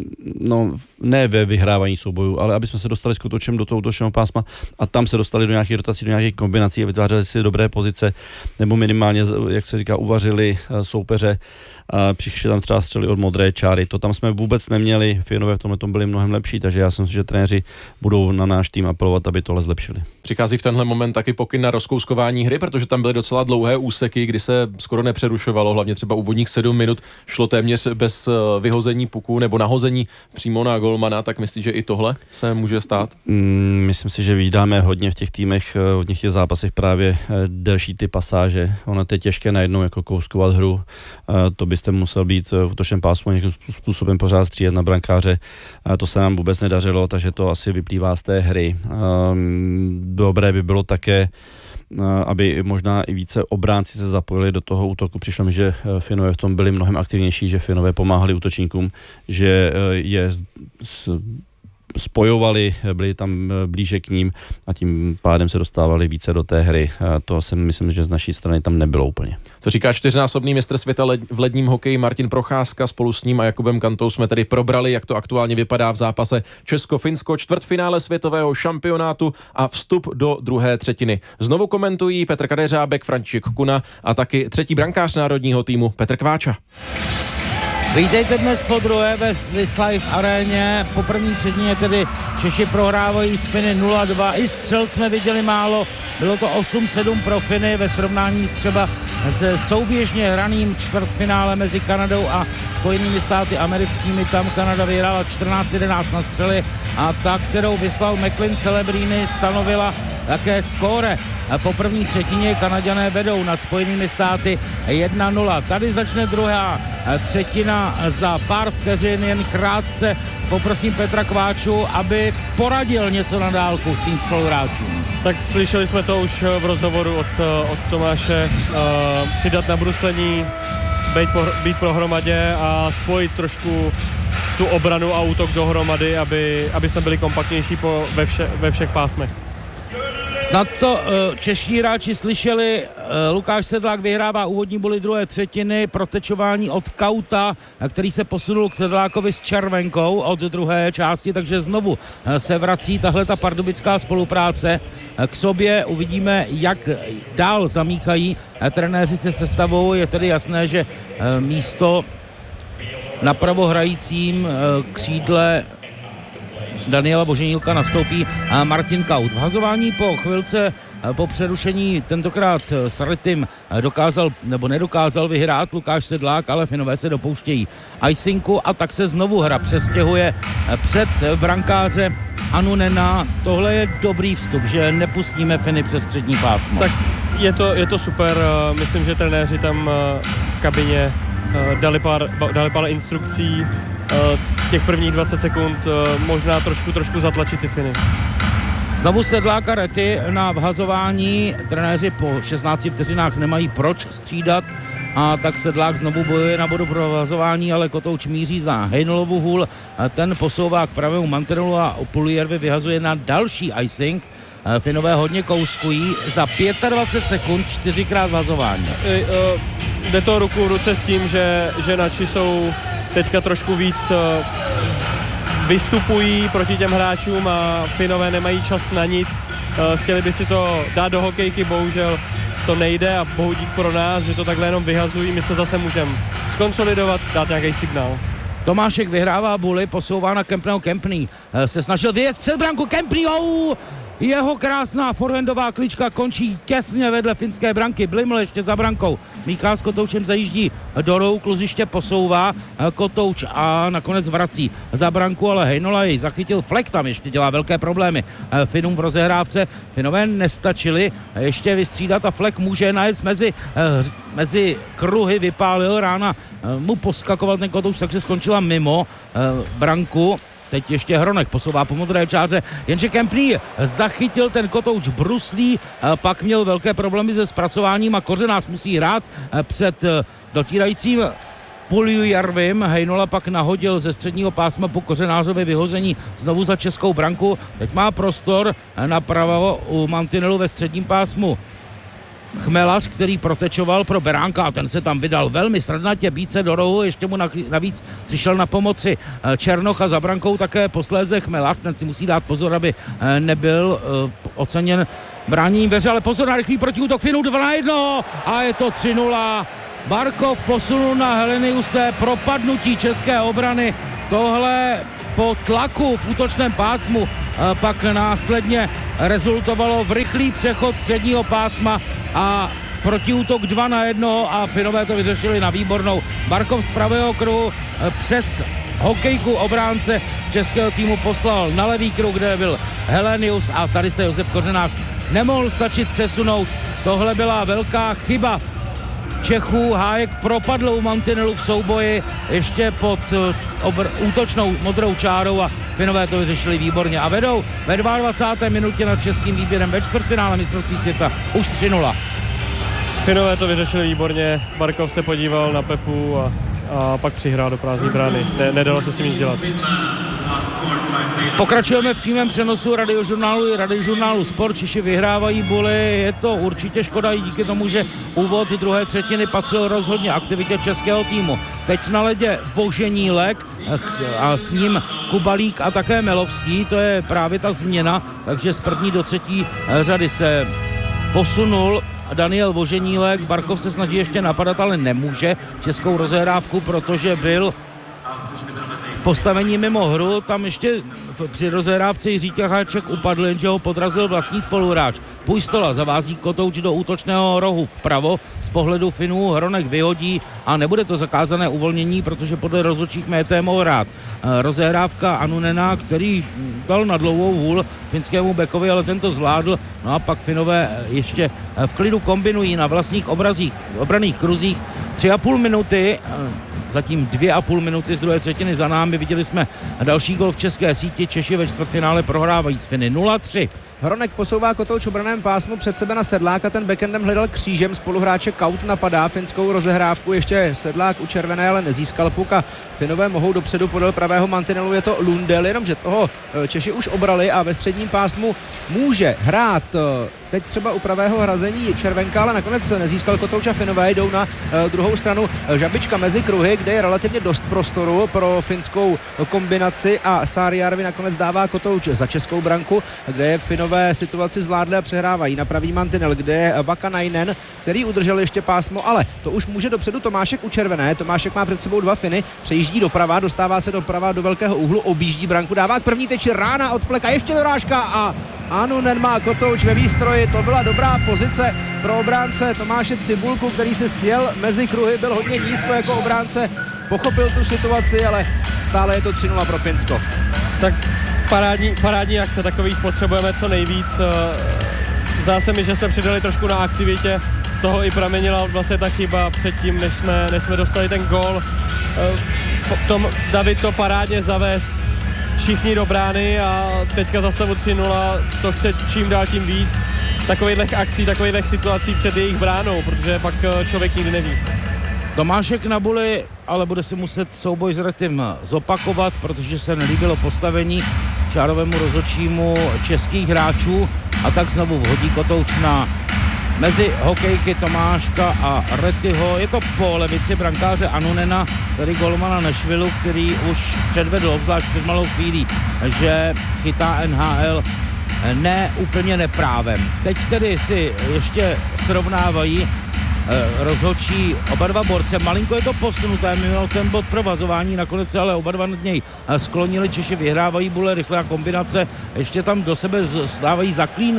ne ve vyhrávání soubojů, ale aby jsme se dostali s kotoučem do toho útočného pásma a tam se dostali do nějakých rotací, do nějakých kombinací a vytvářeli si dobré pozice, nebo minimálně, jak se říká, uvařili soupeře, přišli tam třeba střely od modré čáry, to tam jsme vůbec neměli, Finové v tomhle tom byli mnohem lepší, takže já si myslím, že trenéři budou na náš tým apelovat, aby tohle zlepšili. Přichází v tenhle moment taky pokyn na rozkouskování hry, protože tam byly docela dlouhé úseky, kdy se skoro nepřerušovalo, hlavně třeba úvodních 7 minut šlo téměř bez vyhození puku nebo nahození přímo na golmana, tak myslíš, že i tohle se může stát? Myslím si, že vydáme hodně v těch týmech, hodně v těch zápasech právě delší ty pasáže. Ono je těžké najednou jako kouskovat hru, to byste musel být v útočném pásmu nějakým způsobem pořád střílet na brankáře, to se nám vůbec nedařilo, takže to asi vyplývá z té hry. Dobré by bylo také, aby možná i více obránci se zapojili do toho útoku. Přišlo mi, že Finové v tom byli mnohem aktivnější, že Finové pomáhali útočníkům, že je spojovali, byli tam blíže k ním a tím pádem se dostávali více do té hry. To si myslím, že z naší strany tam nebylo úplně. To říká 4násobný mistr světa v ledním hokeji Martin Procházka. Spolu s ním a Jakubem Kantou jsme tedy probrali, jak to aktuálně vypadá v zápase Česko-Finsko, čtvrtfinále světového šampionátu a vstup do druhé třetiny. Znovu komentují Petr Kadeřábek, František Kuna a taky třetí brankář národního týmu Petr Kváča. Vítejte dnes po druhé ve Swiss Life aréně. Po první třetině tedy Češi prohrávají s Finy 0-2. I střel jsme viděli málo. Bylo to 8-7 pro Finy ve srovnání třeba se souběžně hraným čtvrtfinále mezi Kanadou a Spojenými státy americkými. Tam Kanada vyhrála 14-11 na střely a ta, kterou vyslal McLean Celebrini, stanovila také skóre. Po první třetině Kanaďané vedou nad Spojenými státy 1-0. Tady začne druhá třetina za pár vteřin, jen krátce poprosím Petra Kváču, aby poradil něco na dálku s tím spoluhráčům. Tak slyšeli jsme to už v rozhovoru od Tomáše, přidat na bruslení, být pohromadě a spojit trošku tu obranu a útok dohromady, aby jsme byli kompaktnější ve všech pásmech. Snad to čeští hráči slyšeli, Lukáš Sedlák vyhrává úvodní body druhé třetiny, protečování od Kauta, který se posunul k Sedlákovi s červenkou od druhé části, takže znovu se vrací tahle ta pardubická spolupráce k sobě. Uvidíme, jak dál zamíchají trenéři se sestavou. Je tedy jasné, že místo napravo hrajícím křídle Daniela Boženílka nastoupí Martin Kaut. V hazování po chvilce po přerušení tentokrát s Rytym dokázal nebo nedokázal vyhrát Lukáš Sedlák, ale Finové se dopouštějí icinku a tak se znovu hra přestěhuje před brankáře Anunena. Tohle je dobrý vstup, že nepustíme Finy přes střední pásmo. Tak je to super, myslím, že trenéři tam v kabině dali pár instrukcí, těch prvních 20 sekund možná trošku zatlačit ty Finy. Znovu Sedlák a Rety na vhazování. Trenéři po 16 vteřinách nemají proč střídat a tak Sedlák znovu bojuje na bodu pro vhazování, ale Kotouč míří za Hejnolovu hůl. Ten posouvá k pravému mantinelu a Puliervi vyhazuje na další icing. Finové hodně kouskují za 25 sekund 4krát vhazování. Jde to ruku v ruce s tím, že naši jsou teďka trošku víc vystupují proti těm hráčům a Finové nemají čas na nic. Chtěli by si to dát do hokejky, bohužel to nejde a bohu dík pro nás, že to takhle jenom vyhazují. My se zase můžeme skonsolidovat, dát nějaký signál. Tomášek vyhrává buly, posouvá na Kempného. Kempný se snažil vyjet před branku Kempného. Jeho krásná forehandová klička končí těsně vedle finské branky. Bliml ještě za brankou. Míchal s Kotoučem zajíždí dolů, kluziště posouvá Kotouč a nakonec vrací za branku, ale Hejnola jej zachytil. Fleck tam ještě dělá velké problémy Finům v rozehrávce. Finové nestačili ještě vystřídat a Fleck může najet mezi kruhy, vypálil, rána mu poskakoval ten Kotouč, takže skončila mimo branku. Teď ještě Hronek posouvá po modré čáře, jenže Kempný zachytil ten Kotouč bruslí, pak měl velké problémy se zpracováním a Kořenář musí hrát před dotírajícím Puljujärvim. Heinola pak nahodil ze středního pásma po Kořenářově vyhození znovu za českou branku. Teď má prostor napravo u mantinelu ve středním pásmu Chmelař, který protečoval pro Beránka a ten se tam vydal velmi srdnatě, být se do rohu, ještě mu navíc přišel na pomoci Černoch a za brankou také posléze Chmelař, ten si musí dát pozor, aby nebyl oceněn bráněním veře, ale pozor na rychlý protiútok Finů 2-1 a je to 3-0. Barkov posunul na Heleniuse, propadnutí české obrany, tohle po tlaku v útočném pásmu pak následně rezultovalo v rychlý přechod středního pásma a protiútok 2-1 a Finové to vyřešili na výbornou. Barkov z pravého kruhu přes hokejku obránce českého týmu poslal na levý kruh, kde byl Helenius a tady se Josef Kořenář nemohl stačit přesunout. Tohle byla velká chyba Čechů. Hájek propadl u mantinelu v souboji ještě pod útočnou modrou čárou a Finové to vyřešili výborně a vedou ve 22. minutě nad českým výběrem ve čtvrtfinále mistrovství světa už 3-0. Finové to vyřešili výborně, Barkov se podíval na Pepu a pak přihrál do prázdné brány. Nedalo se s tím nic dělat. Pokračujeme v přímém přenosu Radiožurnálu i Radiožurnálu Sport. Češi vyhrávají buly, je to určitě škoda i díky tomu, že úvod druhé třetiny patřil rozhodně aktivitě českého týmu. Teď na ledě Voženílek a s ním Kubalík a také Melovský, to je právě ta změna, takže z první do třetí řady se posunul Daniel Voženílek. Barkov se snaží ještě napadat, ale nemůže českou rozehrávku, protože byl v postavení mimo hru. Tam ještě při rozehrávce Jiří Ťacháček upadl, jenže ho podrazil vlastní spoluhráč. Pujstola zavází Kotouč do útočného rohu vpravo. Z pohledu Finů Hronek vyhodí a nebude to zakázané uvolnění, protože podle rozhodčích Mété mohl hrát. Rozehrávka Anunena, který dal na dlouhou hůl finskému bekovi, ale tento zvládl. No a pak Finové ještě v klidu kombinují na vlastních obranných kruzích 3,5 minuty. Zatím 2,5 minuty z druhé třetiny za námi. Viděli jsme další gol v české síti. Češi ve čtvrtfinále prohrávají s Finy 0-3. Hronek posouvá Kotouč obraném pásmu před sebe na Sedláka, ten backendem hledal křížem, spoluhráče Kaut napadá finskou rozehrávku, ještě Sedlák u červené, ale nezískal puk a Finové mohou dopředu podél pravého mantinelu, je to Lundell, jenomže toho Češi už obrali a ve středním pásmu může hrát teď třeba u pravého hrazení červenka, ale nakonec nezískal Kotouč a Finové jdou na druhou stranu Žabička mezi kruhy, kde je relativně dost prostoru pro finskou kombinaci a Saarijärvi nakonec dává Kotouč za českou branku, kde je Finové situaci zvládli a přehrávají na pravý mantinel, kde je Vakanainen, který udržel ještě pásmo, ale to už může dopředu Tomášek u červené. Tomášek má před sebou dva Finy, přejíždí doprava, dostává se doprava do velkého úhlu, objíždí branku, dává k první teči rána od Fleka, ještě dorážka a Anunen má Kotouč ve výstroji. To byla dobrá pozice pro obránce Tomáše Cibulku, který se sjel mezi kruhy, byl hodně nízko jako obránce, pochopil tu situaci, ale stále je to 3-0 pro Finsko. Tak parádní akce, takových potřebujeme co nejvíc. Zdá se mi, že jsme přidali trošku na aktivitě, z toho i pramenila vlastně ta chyba předtím, než jsme dostali ten gól. Potom David to parádně zavez, všichni do brány a teďka za stavu 3-0, to chce čím dál tím víc takových akcí, takových situací před jejich bránou, protože pak člověk nikdy neví. Tomášek na buli, ale bude si muset souboj s Retim zopakovat, protože se nelíbilo postavení čárovému rozhodčímu českých hráčů a tak znovu vhodí Kotouč na mezi hokejky Tomáška a Retyho. Je to po levici brankáře Anunena, tedy golmana Nešvilu, který už předvedl, obzvlášť před malou chvílí, že chytá NHL ne úplně neprávem. Teď tedy si ještě srovnávají rozhodčí oba dva borce. Malinko je to posunuté, mimo ten bod provazování, nakonec se ale oba dva nad něj sklonili. Češi vyhrávají bule, rychlá kombinace, ještě tam do sebe stávají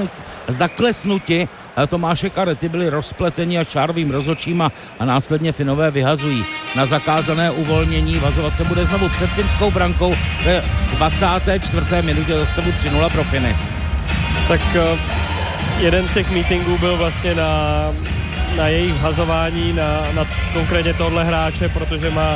zaklesnuti. Tomášek a Rety byli rozpleteni a čárovým rozhodčím a následně Finové vyhazují na zakázané uvolnění. Vazovat se bude znovu před finskou brankou ve 24. minutě za stavu 3-0 pro Finy. Tak jeden z těch meetingů byl vlastně na jejich vhazování, na konkrétně tohle hráče, protože má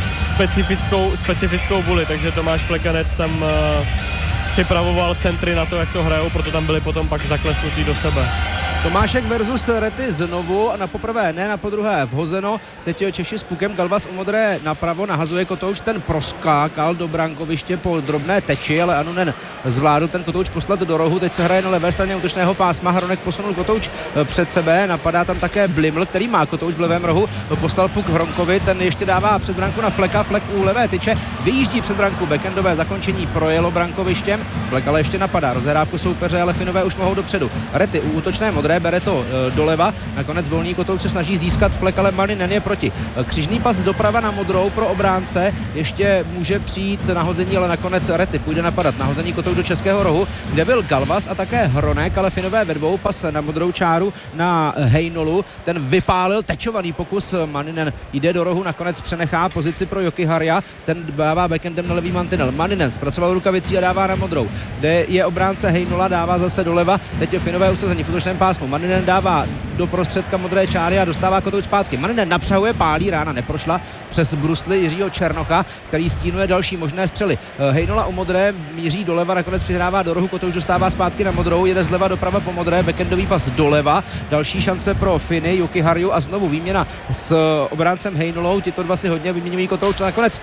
specifickou buli, takže Tomáš Plekanec tam připravoval centry na to, jak to hrajou, proto tam byli potom pak zaklesnutí do sebe. Tomášek versus Rety znovu, na poprvé ne, na podruhé vhozeno. Teď Češi s pukem, Galvas u modré napravo, nahazuje kotouč, ten proskákal do brankoviště po drobné teči, ale Anunen zvládl ten kotouč poslat do rohu. Teď se hraje na levé straně útočného pásma, Hronek posunul kotouč před sebe, napadá tam také Bliml, který má kotouč v levém rohu, poslal puk Hronkovi, ten ještě dává před branku na Fleka, Flek u levé tyče, vyjíždí před branku, backendové zakončení projelo brankovištěm, Flek ale ještě napadá, rozehrávku soupeře, ale Finové už mohou dopředu. Rety u útočné modré bere to doleva, nakonec volný kotouč se snaží získat Flek, ale Maninen je proti. Křižný pas doprava na modrou pro obránce, ještě může přijít nahození, ale nakonec Rety půjde napadat. Nahození kotouč do českého rohu, kde byl Galvas a také Hronek, ale Finové ve dvou, pas na modrou čáru na Heinolu, ten vypálil tečovaný pokus, Maninen jde do rohu, nakonec přenechá pozici pro Jokiharja, ten dává backendem na levý mantinel. Maninen zpracoval rukavicí a dává na modrou, kde je obránce Heinola, dává zase doleva, teď je Finové usazení v útočném pásmu. Maninen dává do prostředka modré čáry a dostává kotouč zpátky. Maninen napřahuje, pálí, rána neprošla přes brusly Jiřího Černocha, který stínuje další možné střely. Heinola u modré míří doleva, nakonec přihrává do rohu, kotouč dostává zpátky na modrou, jede zleva doprava po modré, backendový pas doleva, další šance pro Finy, Jokiharju a znovu výměna s obráncem Heinolou, tito dva si hodně vyměňují kotouč, nakonec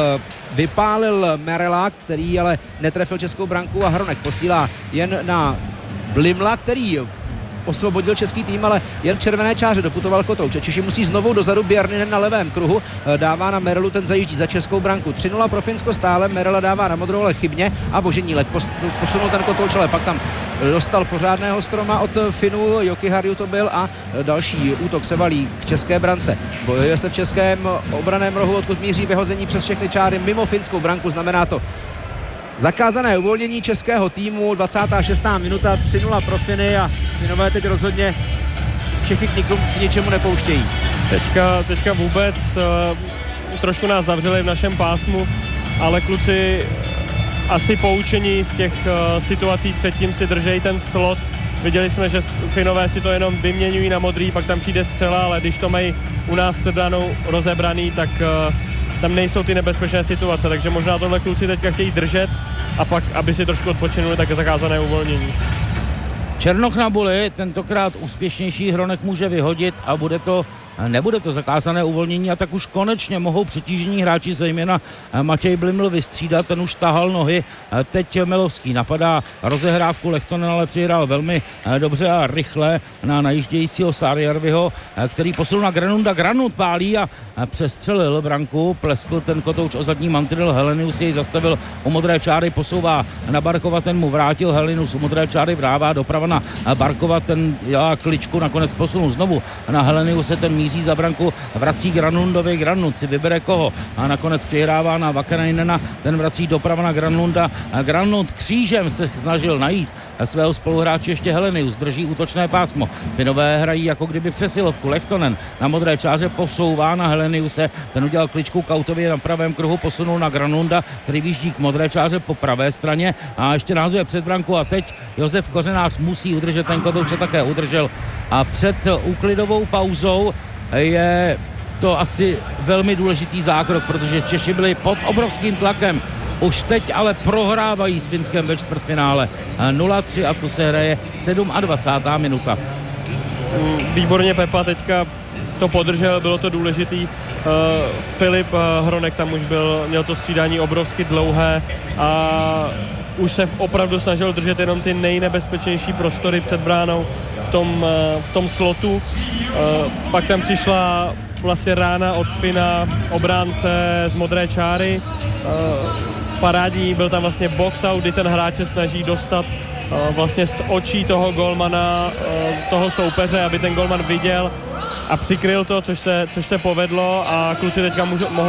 vypálil Merela, který ale netrefil českou branku a Hronek posílá jen na Blimla, který osvobodil český tým, ale jen červené čáře doputoval kotouč. Češi musí znovu dozadu, Bjarninen na levém kruhu, dává na Merelu, ten zajíždí za českou branku. 3-0 pro Finsko stále, Merela dává na modrou, ale chybně a Voženílek posunul ten kotouč, ale pak tam dostal pořádného stroma od Finů, Jokiharju to byl a další útok se valí k české brance. Bojuje se v českém obraném rohu, odkud míří vyhození přes všechny čáry mimo finskou branku, znamená to zakázané uvolnění českého týmu, 26. minuta, 3-0 pro Finy a Finové teď rozhodně Čechy k ničemu nepouštějí. Teďka vůbec trošku nás zavřeli v našem pásmu, ale kluci asi poučení z těch situací předtím si držejí ten slot. Viděli jsme, že Finové si to jenom vyměňují na modrý, pak tam přijde střela, ale když to mají u nás před branou rozebraný, tak tam nejsou ty nebezpečné situace, takže možná tohle kluci teďka chtějí držet a pak, aby si trošku odpočinuli, tak zakázané uvolnění. Černoch na buli, tentokrát úspěšnější, Hronek může vyhodit a nebude to zakázané uvolnění a tak už konečně mohou přetížení hráči, zejména Matěj Bliml, vystřídat, ten už tahal nohy, teď Milovský napadá rozehrávku, Lehtonen ale přihrál velmi dobře a rychle na najíždějícího Saarijärviho, který posunul na Granlunda, Granlund pálí a přestřelil branku, pleskl ten kotouč o zadní mantinel, Helenius jej zastavil u modré čáry, posouvá na Barkova, ten mu vrátil, Helenius u modré čáry vrává doprava na Barkova, ten dělá kličku, nakonec posunul znovu na Heleniuse, ten míří za branku, vrací Granlundovi, Granlund si vybere koho a nakonec přihrává na Vakanainena, ten vrací doprava na Granlunda a Granlund křížem se snažil najít svého spoluhráče, ještě Helenius drží útočné pásmo. Finové hrají jako kdyby přesilovku, Lehtonen na modré čáře posouvá na Heleniuse, ten udělal kličku Kautovi na pravém kruhu, posunul na Granlunda, který výjíždí k modré čáře po pravé straně a ještě nahazuje před branku a teď Josef Kořenář musí udržet ten kotouč, také udržel a před úklidovou pauzou je to asi velmi důležitý zákrok, protože Češi byli pod obrovským tlakem. Už teď ale prohrávají s Finskem ve čtvrtfinále 0-3 a to se hraje 27. minuta. Výborně Pepa teďka to podržel, bylo to důležitý. Filip Hronek tam už měl to střídání obrovsky dlouhé a už se opravdu snažil držet jenom ty nejnebezpečnější prostory před bránou v tom slotu. Pak tam přišla vlastně rána od Fina, obránce z modré čáry. Parádní, byl tam vlastně box out, kdy ten hráč se snaží dostat vlastně z očí toho golmana, toho soupeře, aby ten golman viděl a přikryl to, což se povedlo a kluci teďka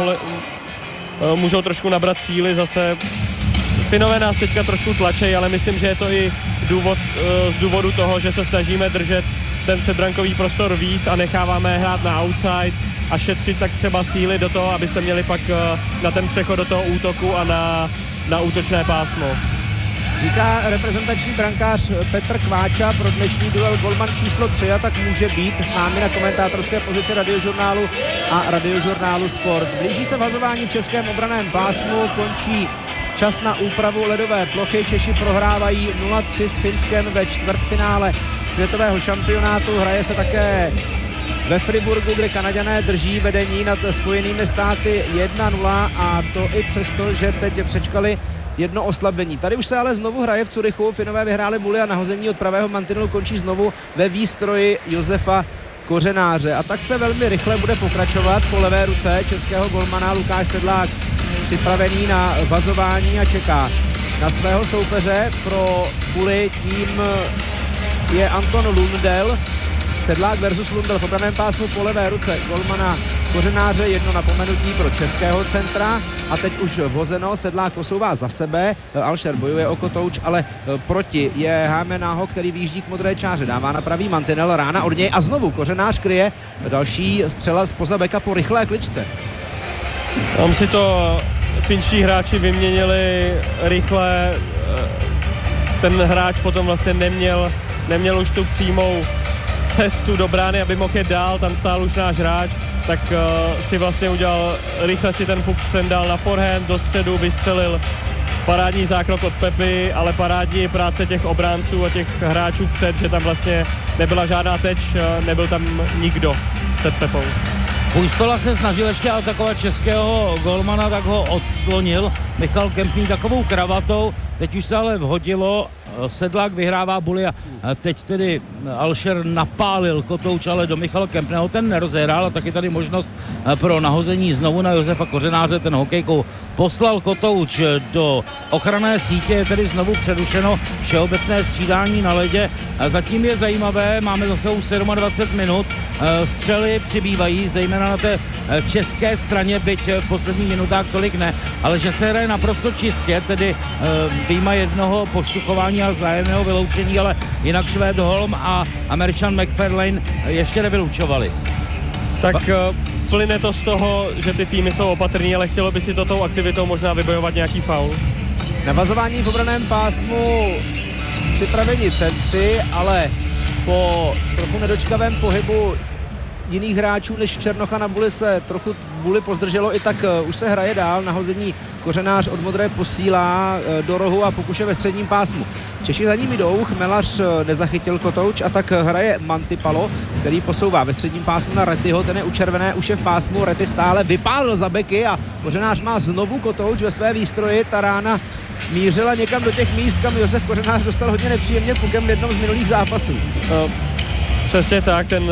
můžou trošku nabrat síly zase. Finové nás teďka trošku tlačejí, ale myslím, že je to i z důvodu toho, že se snažíme držet ten předbrankový prostor víc a necháváme hrát na outside a šetřit tak třeba síly do toho, aby se měli pak na ten přechod do toho útoku a na útočné pásmo. Říká reprezentační brankář Petr Kváča pro dnešní duel golman číslo 3 a tak může být s námi na komentátorské pozici Radiožurnálu a Radiožurnálu Sport. Blíží se vhazování v českém obraném pásmu, končí čas na úpravu ledové plochy. Češi prohrávají 0-3 s Finskem ve čtvrtfinále světového šampionátu. Hraje se také ve Friburgu, kde Kanaďané drží vedení nad Spojenými státy 1-0 a to i přesto, že teď přečkali jedno oslabení. Tady už se ale znovu hraje v Curychu. Finové vyhráli buly a nahození od pravého mantinelu končí znovu ve výstroji Josefa Kořenáře. A tak se velmi rychle bude pokračovat po levé ruce českého golmana. Lukáš Sedlák připravený na vazování a čeká na svého soupeře. Pro buly tím je Anton Lundell. Sedlák versus Lundell v obraném pásmu po levé ruce golmana Kořenáře, jedno napomenutí pro českého centra a teď už vhozeno, Sedlák posouvá za sebe, Alšer bojuje o kotouč, ale proti je Hámenáho, který výjíždí k modré čáře, dává na pravý mantinel, rána od něj a znovu Kořenář kryje další střela zpoza beka po rychlé kličce. Tam si to finští hráči vyměnili rychle, ten hráč potom vlastně neměl už tu přímou cestu do brány, aby mohl jet dál, tam stál už náš hráč, tak si vlastně udělal, rychle si ten puk sendal na forehand, do středu vystřelil parádní zákrok od Pepy, ale parádní práce těch obránců a těch hráčů před, že tam vlastně nebyla žádná teč, nebyl tam nikdo před Pepou. Pujstola se snažil ještě atakovat českého golmana, tak ho odslonil Michal Kempný takovou kravatou, teď už se ale vhodilo, Sedlák vyhrává buly a teď tedy Alšer napálil kotouč, ale do Michala Kempného ten nerozehrál a taky tady možnost pro nahození znovu na Josefa Kořenáře, ten hokejkou poslal kotouč do ochranné sítě, je tedy znovu přerušeno všeobecné střídání na ledě. Zatím je zajímavé, máme zase už 27 minut, střely přibývají, zejména na té české straně, byť v posledních minutách tolik ne, ale že se hraje naprosto čistě, tedy vyjma jednoho poštuchování a vzájemného vyloučení, ale jinak Švéd Holm a Američan McFarlane ještě nevylučovali. Tak plyne to z toho, že ty týmy jsou opatrní, ale chtělo by si to tou aktivitou možná vybojovat nějaký faul. Navazování v obraném pásmu připraveni centři, ale po trochu nedočkavém pohybu jiných hráčů než Černocha na buly se trochu buly pozdrželo, i tak už se hraje dál, nahození Kořenář od modré posílá do rohu a pokuše ve středním pásmu. Češi za ním jdou, Chmelař nezachytil kotouč a tak hraje Mantipalo, který posouvá ve středním pásmu na Rettyho, ten je u červené, už je v pásmu, Retty stále vypálil za beky a Kořenář má znovu kotouč ve své výstroji, ta rána mířila někam do těch míst, kam Josef Kořenář dostal hodně nepříjemně pukem v jednom z minulých zápasů. Přesně tak, ten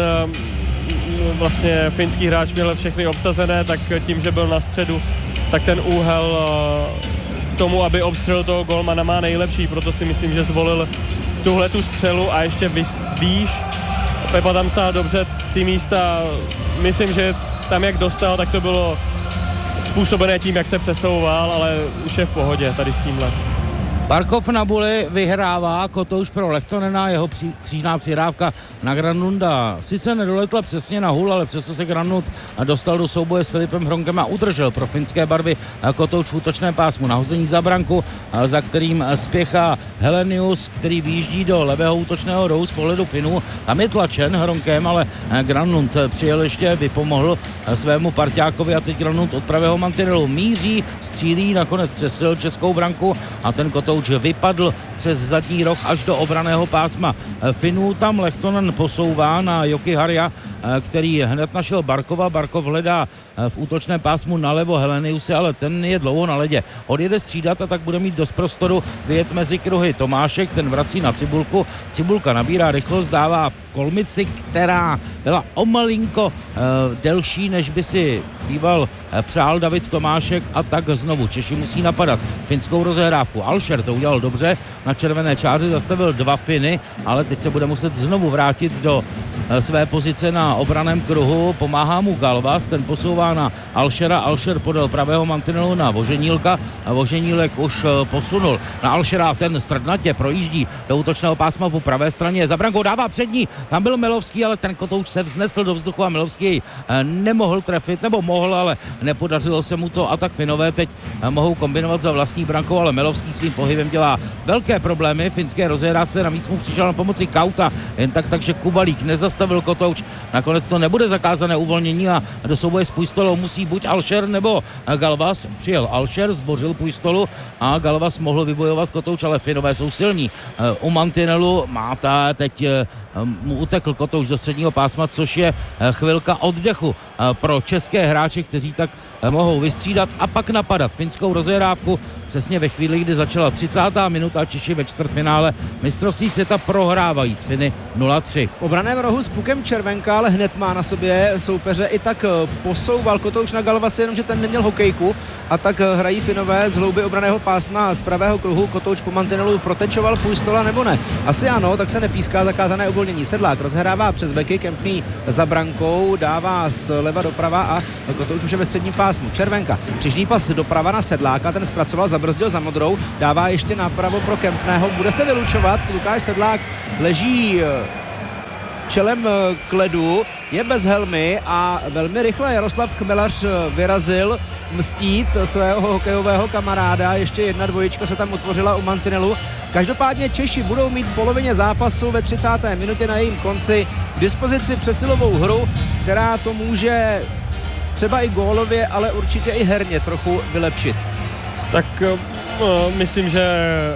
vlastně finský hráč měl všechny obsazené, tak tím, že byl na středu, tak ten úhel k tomu, aby obstřelil toho golmana, má nejlepší, proto si myslím, že zvolil tuhle tu střelu a ještě výš. Pepa tam stál dobře, ty místa, myslím, že tam jak dostal, tak to bylo způsobené tím, jak se přesouval, ale už je v pohodě tady s tímhle. Barkov na buly vyhrává kotouč pro Lehtonena, jeho křížná přihrávka na Granlunda sice nedoletla přesně na hůl, ale přesto se Granlund dostal do souboje s Filipem Hronkem a udržel pro finské barvy kotouč v útočném pásmu. Nahození za branku, za kterým spěchá Helenius, který výjíždí do levého útočného rohu z pohledu Finů. Tam je tlačen Hronkem, ale Granlund přijel ještě, vypomohl svému parťákovi a teď Granlund od pravého mantinelu míří, střílí, nakonec přesil českou branku a ten kotouč vypadl přes zadní roh až do obraného pásma Finů. Tam Lehtonen posouvá na Jokiharja, který hned našel Barkova. Barkov hledá v útočném pásmu nalevo Heleniuse, ale ten je dlouho na ledě. Odjede střídat a tak bude mít dost prostoru vyjet mezi kruhy. Tomášek, ten vrací na Cibulku. Cibulka nabírá rychlost, dává Kolmici, která byla o malinko delší, než by si býval přál David Tomášek a tak znovu Češi musí napadat finskou rozehrávku. Alšer to udělal dobře, na červené čáře zastavil dva Finy, ale teď se bude muset znovu vrátit do své pozice na obraném kruhu, pomáhá mu Galvas, ten posouvá na Alšera, Alšer podal pravého mantinelu na Voženílka a Voženílek už posunul na Alšera, ten strdnatě projíždí do útočného pásma po pravé straně, za brankou dává přední, tam byl Milovský, ale ten kotouč se vznesl do vzduchu a Milovský nemohl trefit, nebo mohl, ale nepodařilo se mu to a tak Finové teď mohou kombinovat za vlastní brankou, ale Milovský svým pohybem dělá velké problémy finské rozehrávce, navíc mu přišel na pomoci Kauta, jen tak, takže Kubalík nezasáhl zastavil Kotouč. Nakonec to nebude zakázané uvolnění a do souboje s Pujstolou musí buď Alšer nebo Galvas. Přijel Alšer, zbořil Pujstolu a Galvas mohl vybojovat Kotouč, ale Finové jsou silní. U mantinelu Máta teď mu utekl Kotouč do středního pásma, což je chvilka oddechu pro české hráče, kteří tak mohou vystřídat a pak napadat finskou rozehrávku přesně ve chvíli, kdy začala 30. minuta. Češi ve čtvrtfinále mistrovství světa prohrávají s Finy 0-3. V obraném rohu s pukem Červenka, ale hned má na sobě soupeře, i tak posouval Kotouč na Galvase, jenomže ten neměl hokejku a tak hrají Finové z hlouby obranného pásma a z pravého kruhu. Kotouč po mantinelu protečoval Pujstola nebo ne? Asi ano, tak se nepíská zakázané uvolnění. Sedlák rozhrává přes beky, Kempný za brankou, dává zleva doprava a Kotouč už je ve středním pásmu. Červenka, křižný pas doprava na Sedláka, ten zpracoval, zabrzdil za modrou, dává ještě napravo pro Kempného, bude se vylučovat. Lukáš Sedlák leží čelem k ledu, je bez helmy a velmi rychle Jaroslav Chmelař vyrazil mstít svého hokejového kamaráda. Ještě 1-2 se tam utvořila u mantinelu. Každopádně Češi budou mít v polovině zápasu ve 30. minutě na jejím konci k dispozici přesilovou hru, která to může třeba i gólově, ale určitě i herně trochu vylepšit. Tak myslím, že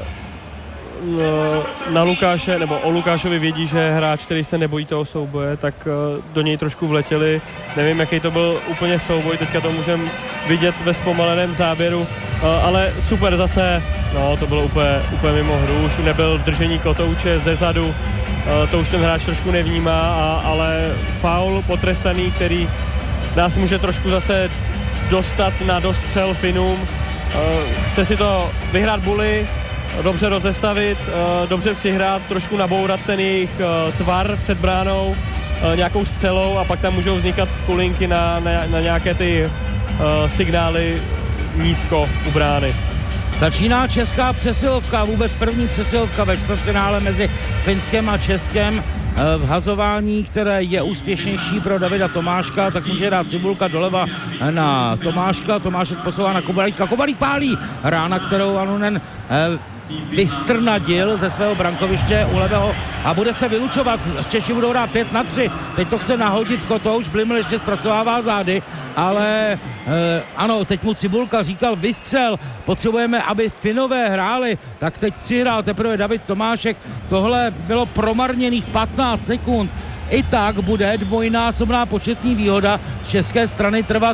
na Lukáše, nebo o Lukášovi vědí, že je hráč, který se nebojí toho souboje, tak do něj trošku vletěli. Nevím, jaký to byl úplně souboj, teďka to můžeme vidět ve zpomaleném záběru, ale super zase, no to bylo úplně mimo hru, už nebyl v držení Kotouče zezadu, to už ten hráč trošku nevnímá, ale faul potrestaný, který nás může trošku zase dostat na dostřel Finům. Chce si to vyhrát buly, dobře rozestavit, dobře přihrát, trošku nabourat ten jejich tvar před bránou nějakou střelou a pak tam můžou vznikat skulinky na nějaké ty signály nízko u brány. Začíná česká přesilovka, vůbec první přesilovka ve čtvrtfinále mezi Finskem a Českem. V hazování, které je úspěšnější pro Davida Tomáška, tak může dát Cibulka doleva na Tomáška, Tomášek posouvá na Kobalíka, Kobalík pálí, rána, kterou Anunen vystrnadil ze svého brankoviště u levého a bude se vylučovat. Češi budou dát 5-3, teď to chce nahodit Kotouč, Bliml ještě zpracovává zády, ale ano, teď mu Cibulka říkal vystřel, potřebujeme, aby Finové hráli, tak teď přihrál teprve David Tomášek, tohle bylo promarněných 15 sekund, i tak bude dvojnásobná početní výhoda z české strany trvat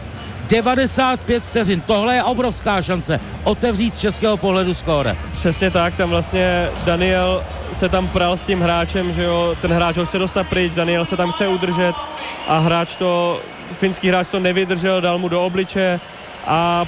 95 vteřin. Tohle je obrovská šance otevřít z českého pohledu skóre. Přesně tak, tam vlastně Daniel se tam pral s tím hráčem, že jo, ten hráč ho chce dostat pryč, Daniel se tam chce udržet a finský hráč to nevydržel, dal mu do obliče a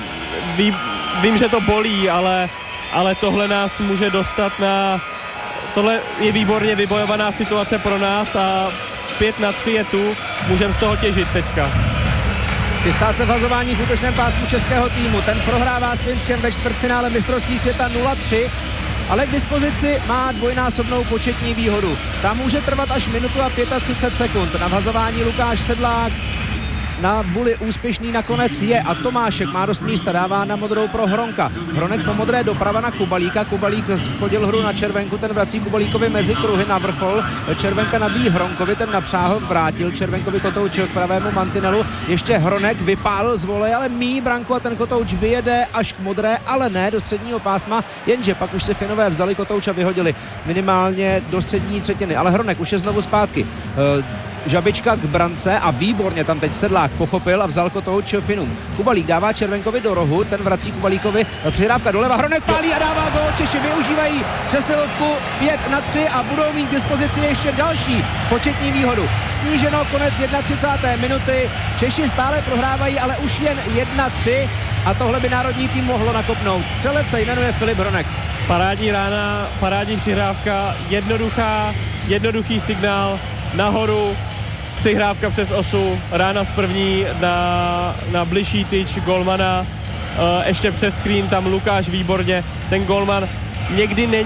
vím, že to bolí, ale tohle nás může dostat tohle je výborně vybojovaná situace pro nás a 5-3 je tu, můžeme z toho těžit teďka. Chystá se v hazování v útočném pásmu českého týmu. Ten prohrává s Finskem ve čtvrtfinále mistrovství světa 0-3, ale k dispozici má dvojnásobnou početní výhodu. Ta může trvat až minutu a 35 sekund. Na hazování Lukáš Sedlák, na buli úspěšný nakonec je a Tomášek má dost místa, dává na modrou pro Hronka. Hronek po modré doprava na Kubalíka, Kubalík schodil hru na Červenku, ten vrací Kubalíkovi mezi kruhy na vrchol, Červenka nabíjí Hronkovi, ten napřáhl, vrátil Červenkovi Kotouč k pravému mantinelu, ještě Hronek vypálil z voleje, ale míjí branku a ten Kotouč vyjede až k modré, ale ne do středního pásma, jenže pak už si Finové vzali Kotouč a vyhodili minimálně do střední třetiny, ale Hronek už je znovu zpátky. Žabička k brance a výborně tam teď Sedlák pochopil a vzal Kotouč Finům. Kubalík dává Červenkovi do rohu, ten vrací Kubalíkovi, přihrávka doleva, Hronek pálí a dává gól. Češi využívají přesilovku 5-3 a budou mít k dispozici ještě další početní výhodu. Sníženo, konec 31. minuty, Češi stále prohrávají, ale už jen 1-3 a tohle by národní tým mohlo nakopnout. Střelec se jmenuje Filip Hronek. Parádní rána, parádní přihrávka, jednoduchý signál nahoru, přihrávka přes osu, rána z první na bližší tyč golmana, ještě přes screen tam Lukáš výborně, ten golman někdy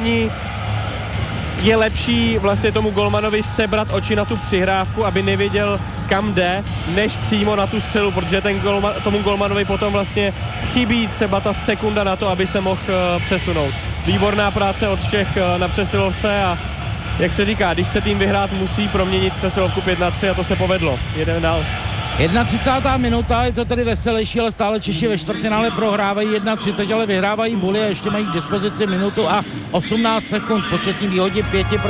je lepší vlastně tomu golmanovi sebrat oči na tu přihrávku, aby nevěděl, kam jde, než přímo na tu střelu, protože tomu golmanovi potom vlastně chybí třeba ta sekunda na to, aby se mohl přesunout. Výborná práce od všech na přesilovce a jak se říká, když chce tým vyhrát, musí proměnit přesilovku 5-3 a to se povedlo. Jedeme dál. 31. minuta, je to tedy veselější, ale stále Češi ve čtvrtfinále prohrávají 1-3, teď ale vyhrávají buly a ještě mají k dispozici minutu a 18 sekund v početní výhodě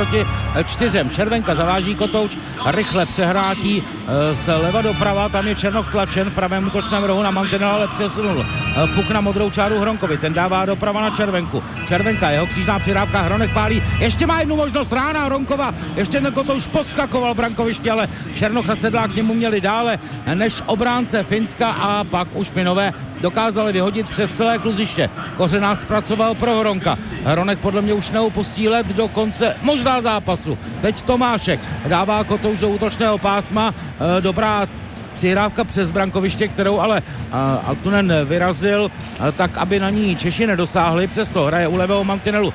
5-4. Červenka zaváží Kotouč, rychle přehrátí zleva doprava, tam je Černoch tlačen v pravém útočném rohu na mantinel, ale přesunul puk na modrou čáru Hronkovi, ten dává doprava na Červenku. Červenka, jeho křížná přidávka, Hronek pálí, ještě má jednu možnost, rána Hronkova, ještě ten Kotouč poskakoval brankoviště, ale Černoch a Sedlák k němu měli dále než obránce Finska a pak už Finové dokázali vyhodit přes celé kluziště. Kořenář zpracoval pro Hronka. Hronek podle mě už neopustí led do konce možná zápasu. Teď Tomášek dává Kotouč do útočného pásma. Dobrá přihrávka přes brankoviště, kterou ale Altunen vyrazil tak, aby na ní Češi nedosáhli, přesto hraje u levého mantinelu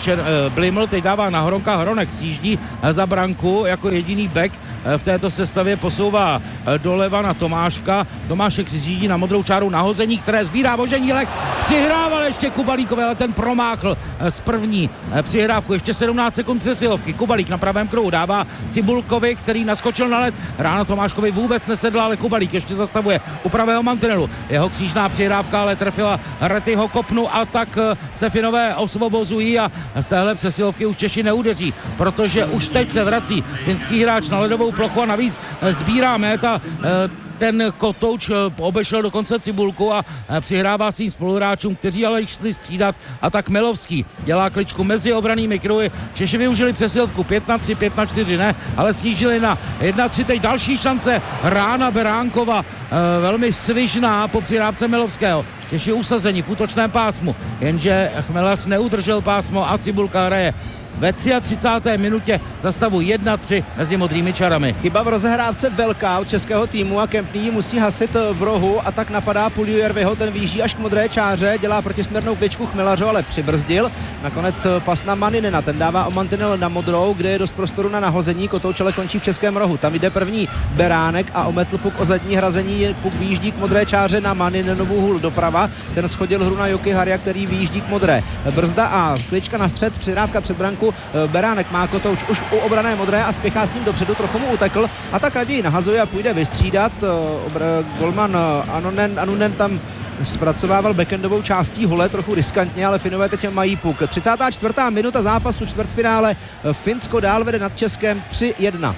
Bliml, teď dává na Hronka, Hronek sjíždí za branku jako jediný back v této sestavě, posouvá doleva na Tomáška, Tomášek si sjíždí na modrou čáru nahození, které sbírá Voženílek, přihrával ještě Kubalíkovi, ale ten promáchl z první přihrávku, ještě 17 sekund přesilovky, Kubalík na pravém kruhu dává Cibulkovi, který naskočil na led, rána Tomáškovi vůbec nesedla, ale Kubalík ještě zastavuje u pravého mantinelu. Jeho křížná přihrávka ale trefila Retyho kopnu a tak se Finové osvobozují a z téhle přesilovky už Češi neudeří, protože už teď se vrací finský hráč na ledovou plochu a navíc sbírá méta. Ten Kotouč obešel dokonce Cibulku a přihrává svým spoluhráčům, kteří ale šli střídat, a tak Milovský dělá kličku mezi obranými kruhy. Češi využili přesilovku 5-3, 5-4 ne, ale snížili na 1-3, teď další šance, rána Beránkova, velmi svižná po přihrávce Milovského. Češi usazení v útočném pásmu, jenže Chmelař neudržel pásmo a Cibulka hraje ve 33. minutě za stavu 1-3 mezi modrými čarami. Chyba v rozehrávce velká od českého týmu a Kempný ji musí hasit v rohu a tak napadá Puljujärviho, ten výjíždí až k modré čáře, dělá protisměrnou kličku Chmelařu, ale přibrzdil. Nakonec pas na Maninena, ten dává o mantinel na modrou, kde je dost prostoru na nahození, Kotouč ale končí v českém rohu. Tam jde první Beránek a ometl puk o zadní hrazení, puk výjíždí k modré čáře na Maninenovu hůl doprava, ten schodil hru na Joki Haria, který výjíždí k modré. Brzda a klička na střed, přihrávka před branku. Beránek má Kotouč už u obrané modré a spěchá s ním dopředu, trochu mu utekl a tak raději nahazuje a půjde vystřídat. Golman Anunen tam zpracovával backendovou částí hole, trochu riskantně, ale Finové teď mají puk. 34. minuta zápasu čtvrtfinále, Finsko dál vede nad Českem 3-1.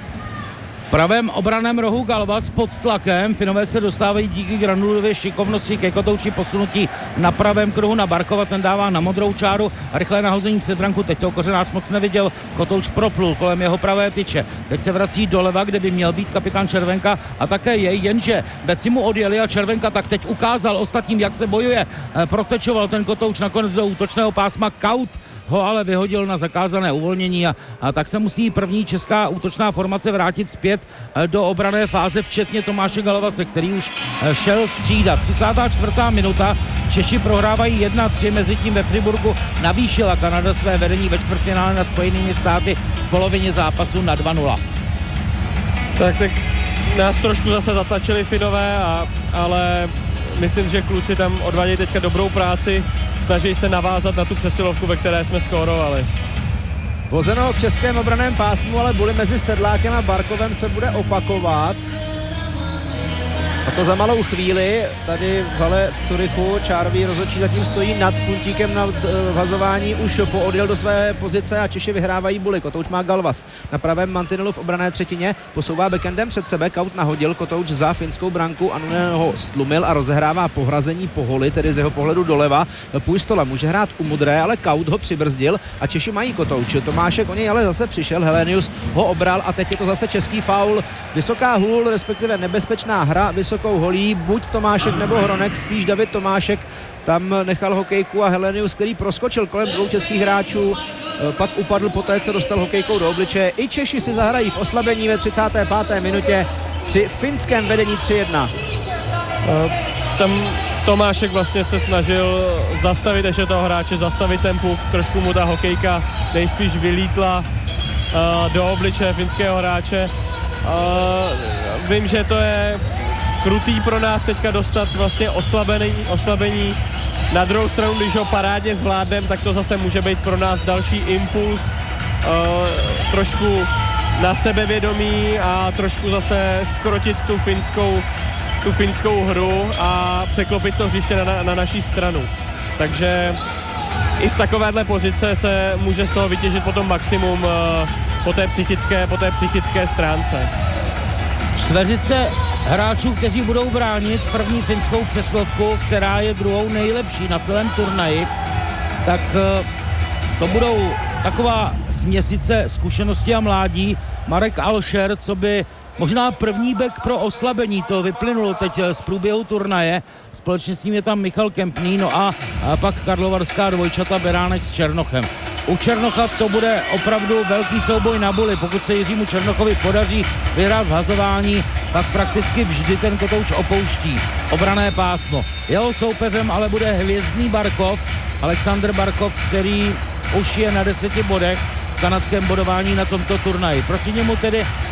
V pravém obraném rohu Galvas pod tlakem, Finové se dostávají díky Granulově šikovnosti ke Kotouči, posunutí na pravém kruhu na Barkova, ten dává na modrou čáru a rychlé nahození před branku, teď toho Kořenář moc neviděl, Kotouč proplul kolem jeho pravé tyče, teď se vrací doleva, kde by měl být kapitán Červenka a také jej, jenže beci mu odjeli a Červenka tak teď ukázal ostatním, jak se bojuje, protečoval ten Kotouč nakonec do útočného pásma, Kaut ho ale vyhodil na zakázané uvolnění a tak se musí první česká útočná formace vrátit zpět do obranné fáze, včetně Tomáše Galovase, který už šel střídat. 34. minuta, Češi prohrávají 1-3, mezi tím ve Friburgu navýšila Kanada své vedení ve čtvrtfinále nad Spojenými státy v polovině zápasu na 2-0. Tak nás trošku zase zatlačili Finové, ale myslím, že kluci tam odvádějí teďka dobrou práci, snaží se navázat na tu přesilovku, ve které jsme skórovali. Vozeno v českém obraném pásmu, ale buly mezi Sedlákem a Barkovem se bude opakovat. A to za malou chvíli, tady v hale v Curychu, čárový rozhodčí zatím stojí nad puntíkem na vhazování, už poodjel do své pozice a Češi vyhrávají buly. Kotouč má Galvas na pravém mantinelu v obranné třetině, posouvá backendem před sebe, Kaut nahodil, Kotouč za finskou branku, Anunen ho stlumil a rozehrává pohrazení po holi, tedy z jeho pohledu doleva. Půjstola může hrát u modré, ale Kaut ho přibrzdil a Češi mají Kotouč. Tomášek o něj ale zase přišel, Helenius ho obral a teď je to zase český faul. Vysoká hůl, respektive nebezpečná hra, vysokou holí, buď Tomášek nebo Hronek, spíš David Tomášek tam nechal hokejku a Helenius, který proskočil kolem dvou českých hráčů, pak upadl poté, co dostal hokejkou do obličeje. I Češi si zahrají v oslabení ve 35. minutě při finském vedení 3-1. Tam Tomášek vlastně se snažil zastavit ještě toho hráče, zastavit ten puk, trošku mu ta hokejka nejspíš vylítla do obličeje finského hráče. Vím, že to je krutý pro nás teďka dostat vlastně oslabení. Na druhou stranu, když ho parádně zvládnem, tak to zase může být pro nás další impuls trošku na sebevědomí a trošku zase skrotit tu finskou hru a překlopit to hřiště na naší stranu. Takže i z takovéhle pozice se může z toho vytěžit potom maximum po té psychické stránce. Čtveřice hráčů, kteří budou bránit první finskou přeslovku, která je druhou nejlepší na celém turnaji, tak to budou taková směsice zkušenosti a mládí. Marek Alšer, co by možná první bek pro oslabení, to vyplynulo teď z průběhu turnaje. Společně s ním je tam Michal Kempný, no a pak karlovarská dvojčata Beránek s Černochem. U Černocha to bude opravdu velký souboj na buli. Pokud se Jiřímu Černochovi podaří vyhrát v hazování, tak prakticky vždy ten kotouč opouští obranné pásmo. Jeho soupeřem ale bude hvězdný Barkov, Alexander Barkov, který už je na 10 bodech v kanadském bodování na tomto turnaji. Proti němu tedy